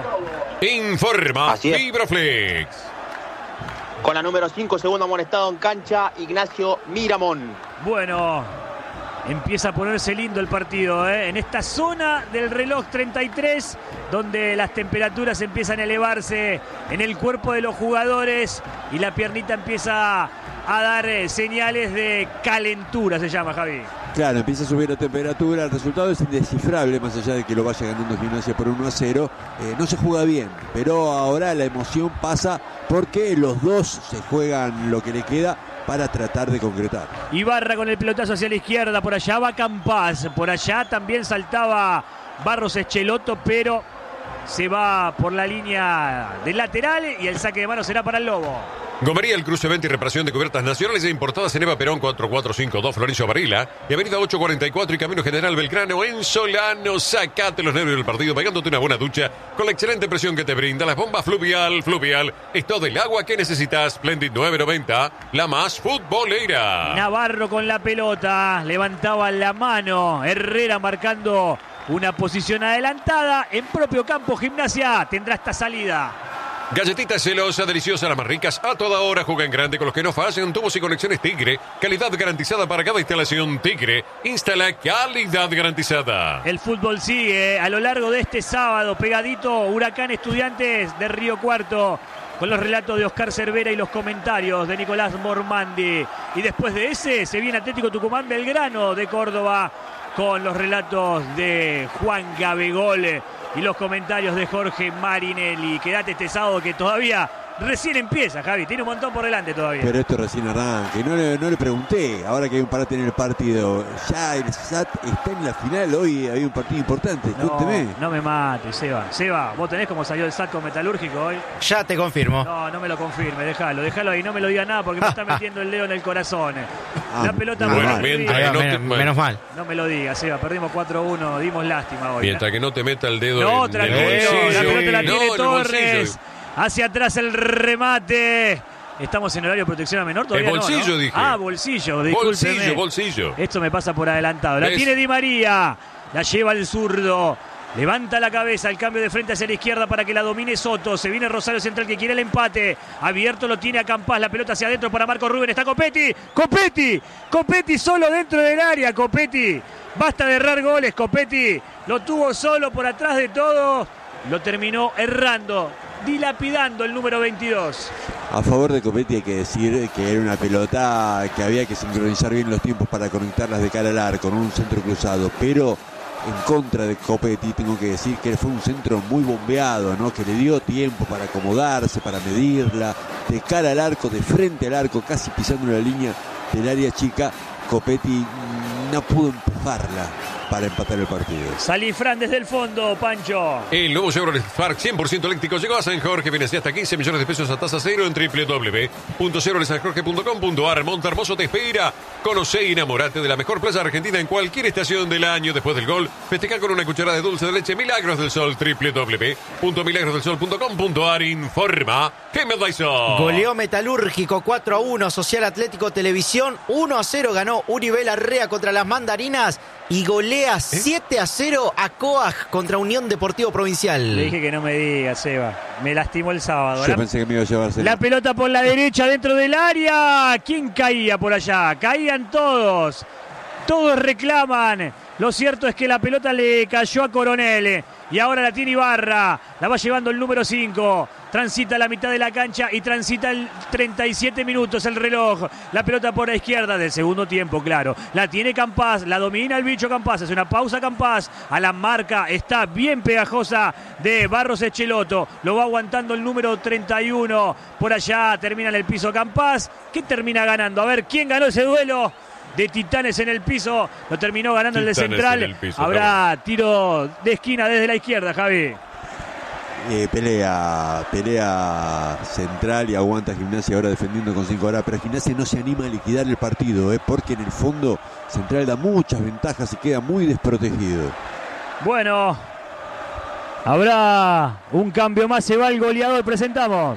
Informa Fibroflex. Con la número cinco, segundo amonestado en cancha, Ignacio Miramón. Bueno, empieza a ponerse lindo el partido, ¿eh? En esta zona del reloj treinta y tres, donde las temperaturas empiezan a elevarse en el cuerpo de los jugadores y la piernita empieza a dar eh, señales de calentura, se llama, Javi. Claro, empieza a subir la temperatura, el resultado es indescifrable, más allá de que lo vaya ganando Gimnasia por uno a cero. Eh, no se juega bien, pero ahora la emoción pasa porque los dos se juegan lo que le queda para tratar de concretar. Ibarra con el pelotazo hacia la izquierda, por allá va Campás, por allá también saltaba Barros Echeloto, pero se va por la línea del lateral y el saque de mano será para el Lobo. Gomería, el cruce, venta y reparación de cubiertas nacionales e importadas en Eva Perón cuatro cuatro cinco dos, Florencio Varela, y Avenida ocho cuarenta y cuatro y Camino General Belgrano en Solano. Sacate los nervios del partido pegándote una buena ducha con la excelente presión que te brinda las bombas Fluvial. Fluvial es todo el agua que necesitas. Splendid nueve noventa, la más futbolera. Navarro con la pelota, levantaba la mano. Herrera marcando una posición adelantada. En propio campo, Gimnasia tendrá esta salida. Galletitas celosas, deliciosas, las más ricas, a toda hora, juegan grande con los que no fallan, tubos y conexiones Tigre, calidad garantizada para cada instalación Tigre, instala calidad garantizada. El fútbol sigue a lo largo de este sábado, pegadito, Huracán Estudiantes de Río Cuarto, con los relatos de Oscar Cervera y los comentarios de Nicolás Mormandi. Y después de ese, se viene Atlético Tucumán Belgrano de Córdoba, con los relatos de Juan Gabegol y los comentarios de Jorge Marinelli. Quédate este sábado que todavía recién empieza, Javi. Tiene un montón por delante todavía. Pero esto recién arranca. No le, no le pregunté, ahora que hay un parate en el partido. Ya el S A T está en la final. Hoy hay un partido importante. No, Cuénteme. no me mates, Seba. Seba, ¿vos tenés cómo salió el S A T con Metalúrgico hoy? Ya te confirmo. No, no me lo confirme. Déjalo, déjalo ahí. No me lo diga nada porque me está metiendo el dedo en el corazón. Ah, la pelota bueno, muy mientras arriba. que no menos, te- menos mal. No me lo digas, Seba. Perdimos cuatro uno. Dimos lástima hoy. Mientras que no te meta el dedo No, en tranquilo, el bolsillo. la pelota la No, tiene en el Torres. bolsillo. Hacia atrás el remate. Estamos en horario de protección a menor todavía. El bolsillo, no, ¿no? dije. Ah, bolsillo, discúlpeme. Bolsillo, bolsillo. Esto me pasa por adelantado. La ¿Ves? tiene Di María. La lleva el zurdo. Levanta la cabeza, el cambio de frente hacia la izquierda para que la domine Soto. Se viene Rosario Central que quiere el empate. Abierto lo tiene a Campás, la pelota hacia adentro para Marco Rubén. Está Copetti, Copetti, Copetti solo dentro del área. Copetti, basta de errar goles. Copetti lo tuvo solo por atrás de todo. Lo terminó errando, dilapidando el número veintidós. A favor de Copetti hay que decir que era una pelota que había que sincronizar bien los tiempos para conectarlas de cara al arco, con un centro cruzado, pero en contra de Copetti tengo que decir que fue un centro muy bombeado, ¿no? Que le dio tiempo para acomodarse, para medirla, de cara al arco, de frente al arco, casi pisando la línea del área chica. Copetti no pudo empujarla para empatar el partido. Salifrán desde el fondo, Pancho. El nuevo Chevrolet Spark cien por ciento eléctrico llegó a San Jorge. Financia hasta quince millones de pesos a tasa cero en doble u doble u doble u punto chevrolet san jorge punto com punto a r. Montehermoso te espera. Conoce y enamorate de la mejor playa argentina en cualquier estación del año. Después del gol, festeja con una cucharada de dulce de leche Milagros del Sol. doble u doble u doble u punto milagros del sol punto com punto a r. Informa Jaime Dyson. Goleó Metalúrgico cuatro a uno. Social Atlético Televisión uno a cero. Ganó Uribe Larrea contra las Mandarinas. Y golea ¿Eh? siete a cero a Coag contra Unión Deportivo Provincial. Le dije que no me diga, Seba. Me lastimó el sábado. Yo la, pensé que me iba a llevarse. La pelota por la derecha dentro del área. ¿Quién caía por allá? Caían todos. Todos reclaman. Lo cierto es que la pelota le cayó a Coronel. Y ahora la tiene Ibarra. La va llevando el número cinco. Transita la mitad de la cancha y transita el treinta y siete minutos el reloj. La pelota por la izquierda del segundo tiempo, claro. La tiene Campás, la domina el bicho Campás. Hace una pausa Campás. A la marca está bien pegajosa de Barros Echeloto. Lo va aguantando el número treinta y uno. Por allá termina en el piso Campás. ¿Qué termina ganando? A ver, ¿quién ganó ese duelo? De Titanes en el piso, lo terminó ganando Titanes el de Central. El piso, habrá tiro de esquina desde la izquierda, Javi. Eh, pelea, pelea Central y aguanta Gimnasia ahora defendiendo con cinco horas, pero Gimnasia no se anima a liquidar el partido, eh, porque en el fondo Central da muchas ventajas y queda muy desprotegido. Bueno, habrá un cambio más, se va el goleador, presentamos.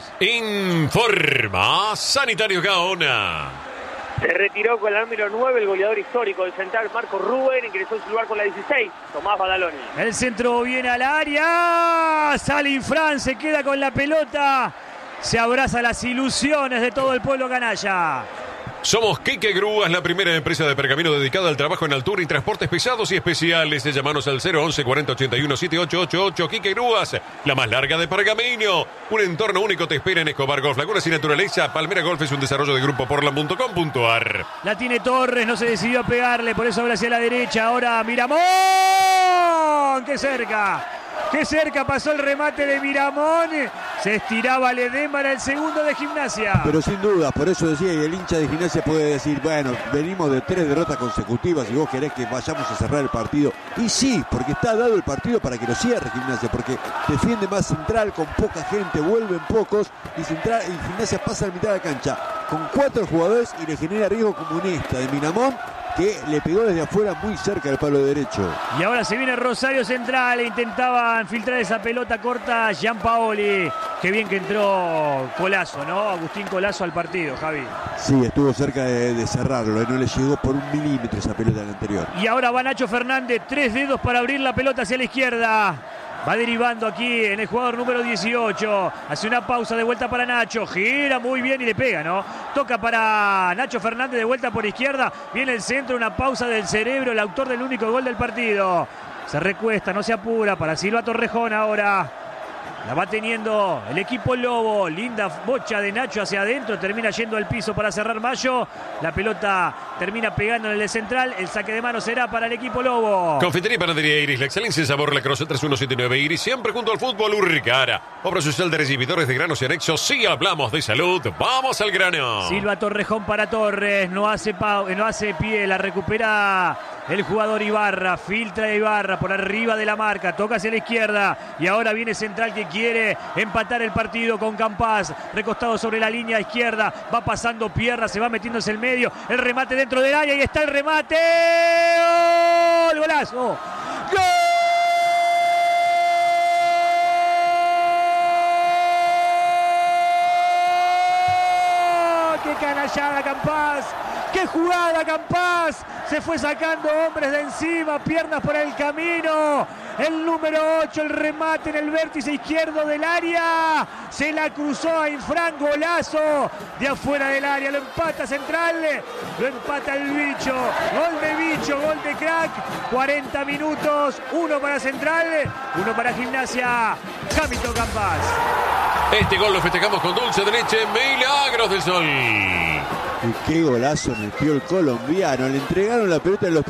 Informa Sanitario Gaona. Se retiró con el número nueve el goleador histórico del Central, Marco Rubén, ingresó en su lugar con la dieciséis, Tomás Badaloni. El centro viene al área, Salifrán se queda con la pelota, se abraza las ilusiones de todo el pueblo canalla. Somos Quique Grúas, la primera empresa de pergamino dedicada al trabajo en altura y transportes pesados y especiales. Llámanos al cero once cuarenta ochenta y uno setenta y ocho ochenta y ocho. Quique Grúas, la más larga de pergamino. Un entorno único te espera en Escobar Golf. Lagunas y Naturaleza. Palmera Golf es un desarrollo de grupo portland punto com punto a r. La tiene Torres, no se decidió a pegarle, por eso abre hacia la derecha. Ahora Miramón. ¡Qué cerca! ¡Qué cerca pasó el remate de Miramón! Se estiraba Ledesma en el segundo de Gimnasia. Pero sin duda, por eso decía, y el hincha de Gimnasia puede decir, bueno, venimos de tres derrotas consecutivas y vos querés que vayamos a cerrar el partido. Y sí, porque está dado el partido para que lo cierre Gimnasia, porque defiende más Central con poca gente, vuelven pocos, y Central y Gimnasia pasa a la mitad de la cancha con cuatro jugadores y le genera riesgo comunista de Miramón, que le pegó desde afuera muy cerca del palo derecho. Y ahora se viene Rosario Central, intentaban filtrar esa pelota corta Gianpaoli. Qué bien que entró Colazo, ¿no? Agustín Colazo al partido, Javi. Sí, estuvo cerca de, de cerrarlo, no le llegó por un milímetro esa pelota al anterior. Y ahora va Nacho Fernández, tres dedos para abrir la pelota hacia la izquierda. Va derivando aquí en el jugador número dieciocho. Hace una pausa de vuelta para Nacho. Gira muy bien y le pega, ¿no? Toca para Nacho Fernández de vuelta por izquierda. Viene el centro, una pausa del cerebro. El autor del único gol del partido. Se recuesta, no se apura para Silva Torrejón ahora. La va teniendo el equipo Lobo. Linda bocha de Nacho hacia adentro. Termina yendo al piso para cerrar Mayo. La pelota termina pegando en el de Central. El saque de mano será para el equipo Lobo. Confitería y Panadería Iris. La excelencia en sabor. La Croce tres uno siete nueve Iris. Siempre junto al fútbol Urricara. Obra social de recibidores de granos y anexos. Si hablamos de salud, vamos al grano. Silva Torrejón para Torres. No hace, pau, no hace pie. La recupera el jugador Ibarra. Filtra Ibarra por arriba de la marca. Toca hacia la izquierda. Y ahora viene Central que quiere empatar el partido con Campás, recostado sobre la línea izquierda, va pasando pierna, se va metiéndose el medio, el remate dentro del área y está el remate, ¡gol! ¡Golazo! ¡Gol! ¡Qué canallada Campás! ¡Qué jugada Campás! Se fue sacando hombres de encima, piernas por el camino. el número ocho, el remate en el vértice izquierdo del área. Se la cruzó a Infran, golazo de afuera del área. Lo empata Central, lo empata el Bicho. Gol de Bicho, gol de crack. cuarenta minutos, uno para Central, uno para Gimnasia. Hamilton Campas. Este gol lo festejamos con dulce de leche, Milagros del Sol. Y qué golazo metió el colombiano. Le entregaron la pelota en los